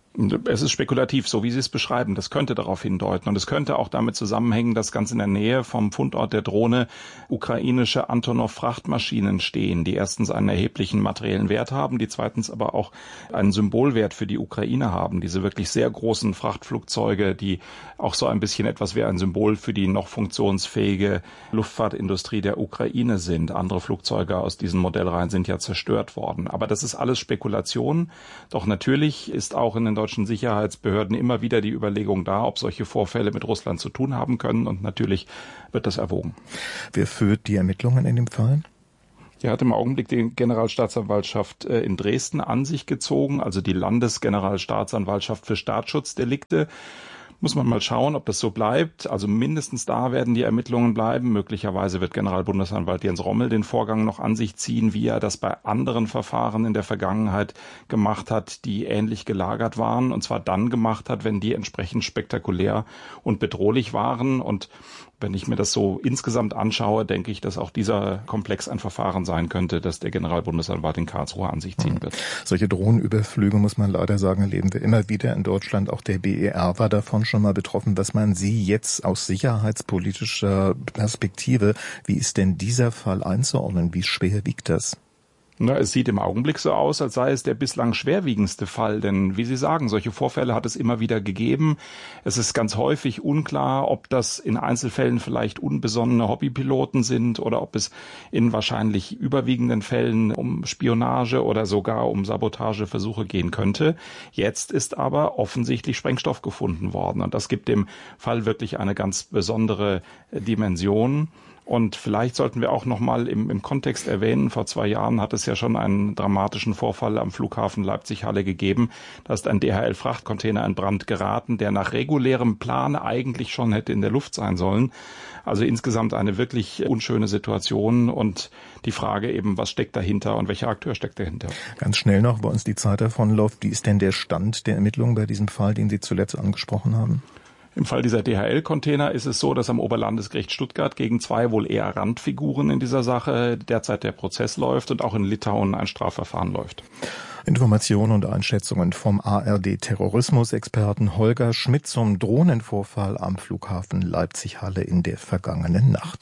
Es ist spekulativ, so wie Sie es beschreiben. Das könnte darauf hindeuten. Und es könnte auch damit zusammenhängen, dass ganz in der Nähe vom Fundort der Drohne ukrainische Antonov-Frachtmaschinen stehen, die erstens einen erheblichen materiellen Wert haben, die zweitens aber auch einen Symbolwert für die Ukraine haben. Diese wirklich sehr großen Frachtflugzeuge, die auch so ein bisschen etwas wie ein Symbol für die noch funktionsfähige Luftfahrtindustrie der Ukraine sind. Andere Flugzeuge aus diesen Modellreihen sind ja zerstört worden. Aber das ist alles Spekulation. Doch natürlich ist auch in den deutschen Sicherheitsbehörden immer wieder die Überlegung da, ob solche Vorfälle mit Russland zu tun haben können. Und natürlich wird das erwogen. Wer führt die Ermittlungen in dem Fall? Er hat im Augenblick die Generalstaatsanwaltschaft in Dresden an sich gezogen, also die Landesgeneralstaatsanwaltschaft für Staatsschutzdelikte. Muss man mal schauen, ob das so bleibt. Also mindestens da werden die Ermittlungen bleiben. Möglicherweise wird Generalbundesanwalt Jens Rommel den Vorgang noch an sich ziehen, wie er das bei anderen Verfahren in der Vergangenheit gemacht hat, die ähnlich gelagert waren. Und zwar dann gemacht hat, wenn die entsprechend spektakulär und bedrohlich waren. Und wenn ich mir das so insgesamt anschaue, denke ich, dass auch dieser Komplex ein Verfahren sein könnte, das der Generalbundesanwalt in Karlsruhe an sich ziehen wird. Solche Drohnenüberflüge, muss man leider sagen, erleben wir immer wieder in Deutschland. Auch der B E R war davon schon mal betroffen. Was meinen Sie jetzt aus sicherheitspolitischer Perspektive? Wie ist denn dieser Fall einzuordnen? Wie schwer wiegt das? Na, es sieht im Augenblick so aus, als sei es der bislang schwerwiegendste Fall. Denn, wie Sie sagen, solche Vorfälle hat es immer wieder gegeben. Es ist ganz häufig unklar, ob das in Einzelfällen vielleicht unbesonnene Hobbypiloten sind oder ob es in wahrscheinlich überwiegenden Fällen um Spionage oder sogar um Sabotageversuche gehen könnte. Jetzt ist aber offensichtlich Sprengstoff gefunden worden. Und das gibt dem Fall wirklich eine ganz besondere Dimension. Und vielleicht sollten wir auch noch mal im, im Kontext erwähnen, vor zwei Jahren hat es ja schon einen dramatischen Vorfall am Flughafen Leipzig-Halle gegeben. Da ist ein D H L-Frachtcontainer in Brand geraten, der nach regulärem Plan eigentlich schon hätte in der Luft sein sollen. Also insgesamt eine wirklich unschöne Situation und die Frage eben, was steckt dahinter und welcher Akteur steckt dahinter. Ganz schnell noch, bei uns die Zeit davonläuft. Wie ist denn der Stand der Ermittlungen bei diesem Fall, den Sie zuletzt angesprochen haben? Im Fall dieser D H L-Container ist es so, dass am Oberlandesgericht Stuttgart gegen zwei wohl eher Randfiguren in dieser Sache derzeit der Prozess läuft und auch in Litauen ein Strafverfahren läuft. Informationen und Einschätzungen vom A R D-Terrorismusexperten Holger Schmidt zum Drohnenvorfall am Flughafen Leipzig-Halle in der vergangenen Nacht.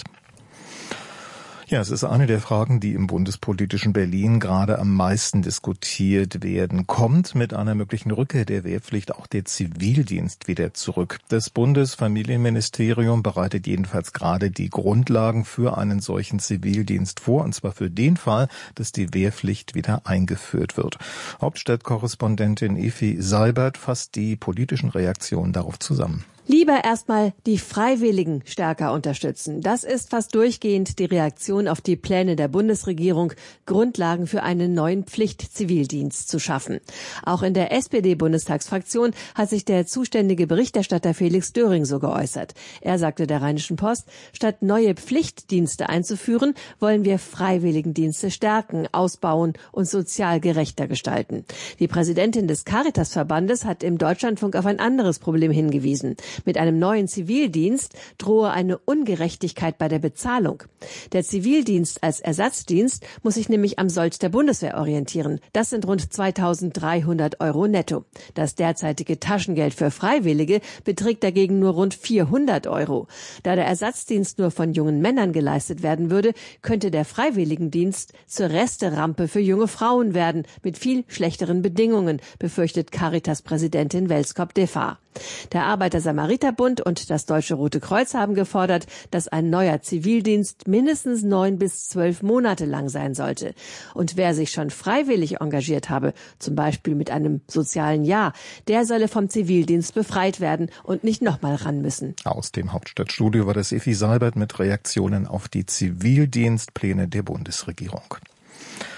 Ja, es ist eine der Fragen, die im bundespolitischen Berlin gerade am meisten diskutiert werden. Kommt mit einer möglichen Rückkehr der Wehrpflicht auch der Zivildienst wieder zurück? Das Bundesfamilienministerium bereitet jedenfalls gerade die Grundlagen für einen solchen Zivildienst vor, und zwar für den Fall, dass die Wehrpflicht wieder eingeführt wird. Hauptstadtkorrespondentin Efi Seibert fasst die politischen Reaktionen darauf zusammen. Lieber erstmal die Freiwilligen stärker unterstützen. Das ist fast durchgehend die Reaktion auf die Pläne der Bundesregierung, Grundlagen für einen neuen Pflichtzivildienst zu schaffen. Auch in der S P D-Bundestagsfraktion hat sich der zuständige Berichterstatter Felix Döring so geäußert. Er sagte der Rheinischen Post, statt neue Pflichtdienste einzuführen, wollen wir Freiwilligendienste stärken, ausbauen und sozial gerechter gestalten. Die Präsidentin des Caritas-Verbandes hat im Deutschlandfunk auf ein anderes Problem hingewiesen. Mit einem neuen Zivildienst drohe eine Ungerechtigkeit bei der Bezahlung. Der Zivildienst als Ersatzdienst muss sich nämlich am Sold der Bundeswehr orientieren. Das sind rund zweitausenddreihundert Euro netto. Das derzeitige Taschengeld für Freiwillige beträgt dagegen nur rund vierhundert Euro. Da der Ersatzdienst nur von jungen Männern geleistet werden würde, könnte der Freiwilligendienst zur Resterampe für junge Frauen werden, mit viel schlechteren Bedingungen, befürchtet Caritas-Präsidentin Welskop-Defar. Der Arbeiter-Samariter-Bund und das Deutsche Rote Kreuz haben gefordert, dass ein neuer Zivildienst mindestens neun bis zwölf Monate lang sein sollte. Und wer sich schon freiwillig engagiert habe, zum Beispiel mit einem sozialen Jahr, der solle vom Zivildienst befreit werden und nicht nochmal ran müssen. Aus dem Hauptstadtstudio war das Efi Seibert mit Reaktionen auf die Zivildienstpläne der Bundesregierung.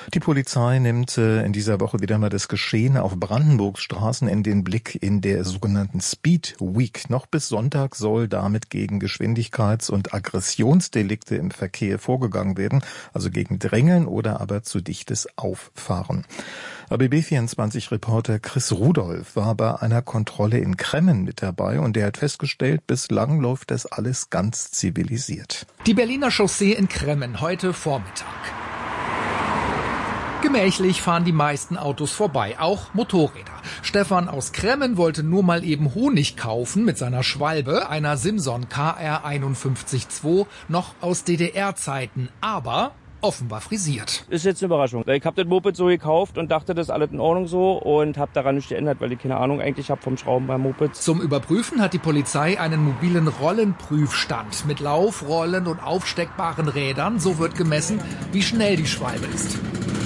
Die Polizei nimmt in dieser Woche wieder mal das Geschehen auf Brandenburgs Straßen in den Blick in der sogenannten Speed Week. Noch bis Sonntag soll damit gegen Geschwindigkeits- und Aggressionsdelikte im Verkehr vorgegangen werden, also gegen Drängeln oder aber zu dichtes Auffahren. A B B vierundzwanzig-Reporter Chris Rudolph war bei einer Kontrolle in Cremmen mit dabei und der hat festgestellt, bislang läuft das alles ganz zivilisiert. Die Berliner Chaussee in Cremmen heute Vormittag. Gemächlich fahren die meisten Autos vorbei, auch Motorräder. Stefan aus Cremmen wollte nur mal eben Honig kaufen mit seiner Schwalbe, einer Simson K R einundfünfzig zwei, noch aus D D R-Zeiten, aber offenbar frisiert. Ist jetzt eine Überraschung. Ich habe das Moped so gekauft und dachte, das ist alles in Ordnung so und habe daran nicht geändert, weil ich keine Ahnung eigentlich habe vom Schrauben beim Moped. Zum Überprüfen hat die Polizei einen mobilen Rollenprüfstand mit Lauf-, Rollen- und aufsteckbaren Rädern. So wird gemessen, wie schnell die Schwalbe ist.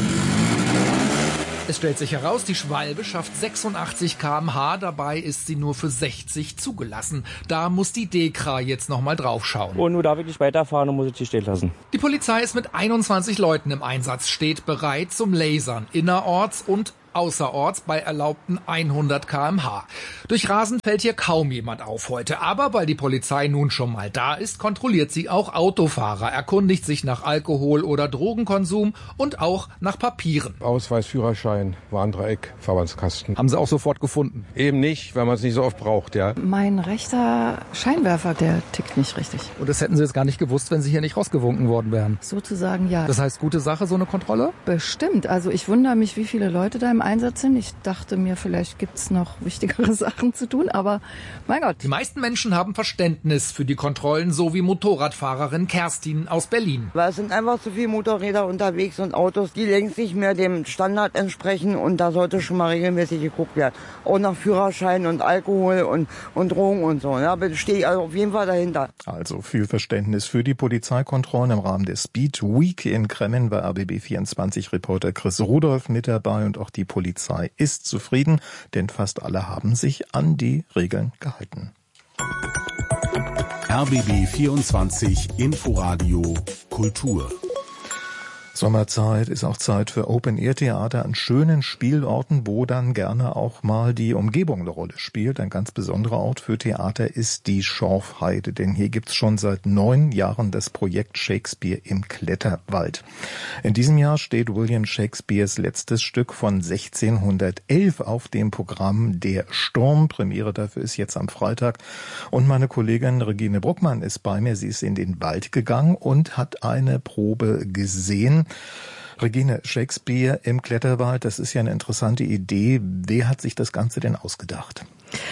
Es stellt sich heraus, die Schwalbe schafft sechsundachtzig Kilometer pro Stunde, dabei ist sie nur für sechzig zugelassen. Da muss die Dekra jetzt nochmal draufschauen. Und nun darf ich nicht weiterfahren und muss ich hier stehen lassen. Die Polizei ist mit einundzwanzig Leuten im Einsatz, steht bereit zum Lasern, innerorts und außerorts bei erlaubten hundert Kilometer pro Stunde. Durch Rasen fällt hier kaum jemand auf heute, aber weil die Polizei nun schon mal da ist, kontrolliert sie auch Autofahrer, erkundigt sich nach Alkohol- oder Drogenkonsum und auch nach Papieren. Ausweis, Führerschein, Warndreieck, Verbandskasten. Haben Sie auch sofort gefunden? Eben nicht, weil man es nicht so oft braucht, ja. Mein rechter Scheinwerfer, der tickt nicht richtig. Und das hätten Sie jetzt gar nicht gewusst, wenn Sie hier nicht rausgewunken worden wären? Sozusagen ja. Das heißt, gute Sache, so eine Kontrolle? Bestimmt. Also ich wundere mich, wie viele Leute da im Einsatz sind. Ich dachte mir, vielleicht gibt's noch wichtigere Sachen zu tun, aber mein Gott. Die meisten Menschen haben Verständnis für die Kontrollen, so wie Motorradfahrerin Kerstin aus Berlin. Weil es sind einfach zu viele Motorräder unterwegs und Autos, die längst nicht mehr dem Standard entsprechen und da sollte schon mal regelmäßig geguckt werden. Auch nach Führerschein und Alkohol und, und Drogen und so. Ja, aber stehe ich also auf jeden Fall dahinter. Also viel Verständnis für die Polizeikontrollen im Rahmen der Speed Week in Cremmen war A B B vierundzwanzig-Reporter Chris Rudolph mit dabei und auch die Polizei ist zufrieden, denn fast alle haben sich an die Regeln gehalten. R B B vierundzwanzig Inforadio Kultur. Sommerzeit ist auch Zeit für Open-Air-Theater an schönen Spielorten, wo dann gerne auch mal die Umgebung eine Rolle spielt. Ein ganz besonderer Ort für Theater ist die Schorfheide, denn hier gibt's schon seit neun Jahren das Projekt Shakespeare im Kletterwald. In diesem Jahr steht William Shakespeares letztes Stück von sechzehnhundertelf auf dem Programm Der Sturm. Premiere dafür ist jetzt am Freitag. Und meine Kollegin Regine Bruckmann ist bei mir. Sie ist in den Wald gegangen und hat eine Probe gesehen. Regine, Shakespeare im Kletterwald, das ist ja eine interessante Idee. Wer hat sich das Ganze denn ausgedacht?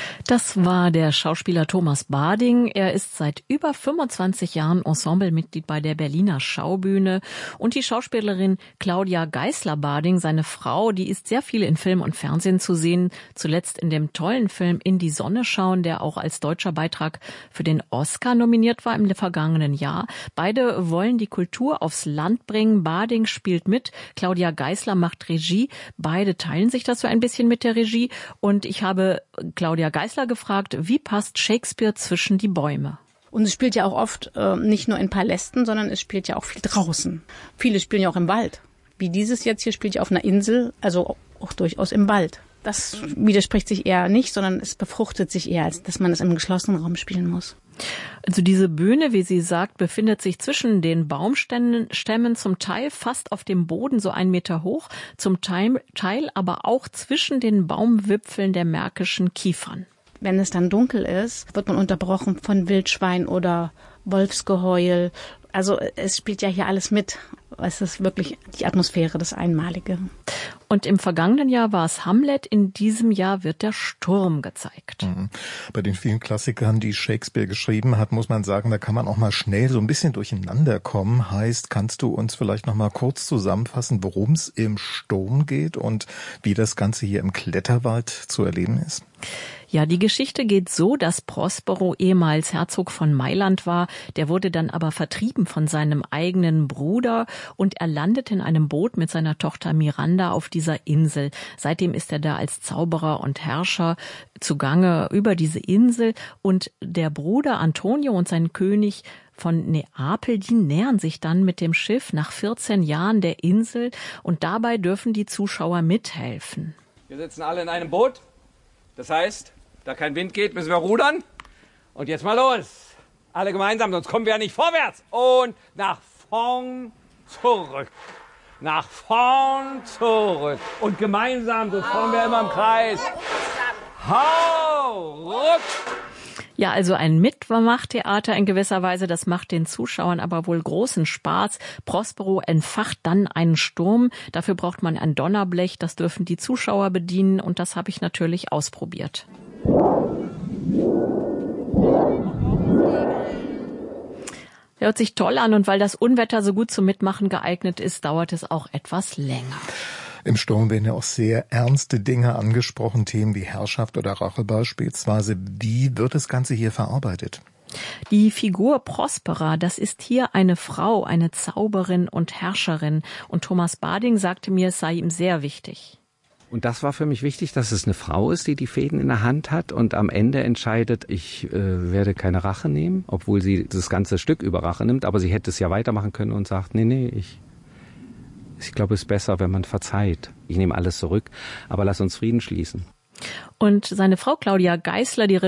Das war der Schauspieler Thomas Barding. Er ist seit über fünfundzwanzig Jahren Ensemblemitglied bei der Berliner Schaubühne. Und die Schauspielerin Claudia Geisler-Barding, seine Frau, die ist sehr viel in Film und Fernsehen zu sehen. Zuletzt in dem tollen Film In die Sonne schauen, der auch als deutscher Beitrag für den Oscar nominiert war im vergangenen Jahr. Beide wollen die Kultur aufs Land bringen. Barding spielt mit, Claudia Geisler macht Regie. Beide teilen sich das so ein bisschen mit der Regie. Und ich habe Claudia Geisler gefragt, wie passt Shakespeare zwischen die Bäume? Und es spielt ja auch oft äh, nicht nur in Palästen, sondern es spielt ja auch viel draußen. Viele spielen ja auch im Wald. Wie dieses jetzt hier spielt ja auf einer Insel, also auch durchaus im Wald. Das widerspricht sich eher nicht, sondern es befruchtet sich eher, als dass man es im geschlossenen Raum spielen muss. Also diese Bühne, wie sie sagt, befindet sich zwischen den Baumstämmen, Stämmen, zum Teil fast auf dem Boden, so einen Meter hoch, zum Teil, Teil aber auch zwischen den Baumwipfeln der märkischen Kiefern. Wenn es dann dunkel ist, wird man unterbrochen von Wildschwein oder Wolfsgeheul. Also es spielt ja hier alles mit. Es ist wirklich die Atmosphäre, das Einmalige. Und im vergangenen Jahr war es Hamlet, in diesem Jahr wird der Sturm gezeigt. Mhm. Bei den vielen Klassikern, die Shakespeare geschrieben hat, muss man sagen, da kann man auch mal schnell so ein bisschen durcheinander kommen. Heißt, kannst du uns vielleicht noch mal kurz zusammenfassen, worum es im Sturm geht und wie das Ganze hier im Kletterwald zu erleben ist? Ja, die Geschichte geht so, dass Prospero ehemals Herzog von Mailand war. Der wurde dann aber vertrieben von seinem eigenen Bruder und er landete in einem Boot mit seiner Tochter Miranda auf die dieser Insel. Seitdem ist er da als Zauberer und Herrscher zugange über diese Insel. Und der Bruder Antonio und sein König von Neapel, die nähern sich dann mit dem Schiff nach vierzehn Jahren der Insel. Und dabei dürfen die Zuschauer mithelfen. Wir sitzen alle in einem Boot. Das heißt, da kein Wind geht, müssen wir rudern. Und jetzt mal los. Alle gemeinsam, sonst kommen wir ja nicht vorwärts. Und nach vorn, zurück. Nach vorn, zurück. Und gemeinsam, so fahren wir immer im Kreis. Hau, ruck. Ja, also ein Mitmachtheater in gewisser Weise, das macht den Zuschauern aber wohl großen Spaß. Prospero entfacht dann einen Sturm. Dafür braucht man ein Donnerblech, das dürfen die Zuschauer bedienen und das habe ich natürlich ausprobiert. Hört sich toll an und weil das Unwetter so gut zum Mitmachen geeignet ist, dauert es auch etwas länger. Im Sturm werden ja auch sehr ernste Dinge angesprochen, Themen wie Herrschaft oder Rache beispielsweise. Wie wird das Ganze hier verarbeitet? Die Figur Prospera, das ist hier eine Frau, eine Zauberin und Herrscherin. Und Thomas Bading sagte mir, es sei ihm sehr wichtig. Und das war für mich wichtig, dass es eine Frau ist, die die Fäden in der Hand hat und am Ende entscheidet, ich äh, werde keine Rache nehmen, obwohl sie das ganze Stück über Rache nimmt. Aber sie hätte es ja weitermachen können und sagt, nee, nee, ich... Ich glaube, es ist besser, wenn man verzeiht. Ich nehme alles zurück, aber lass uns Frieden schließen. Und seine Frau Claudia Geisler, die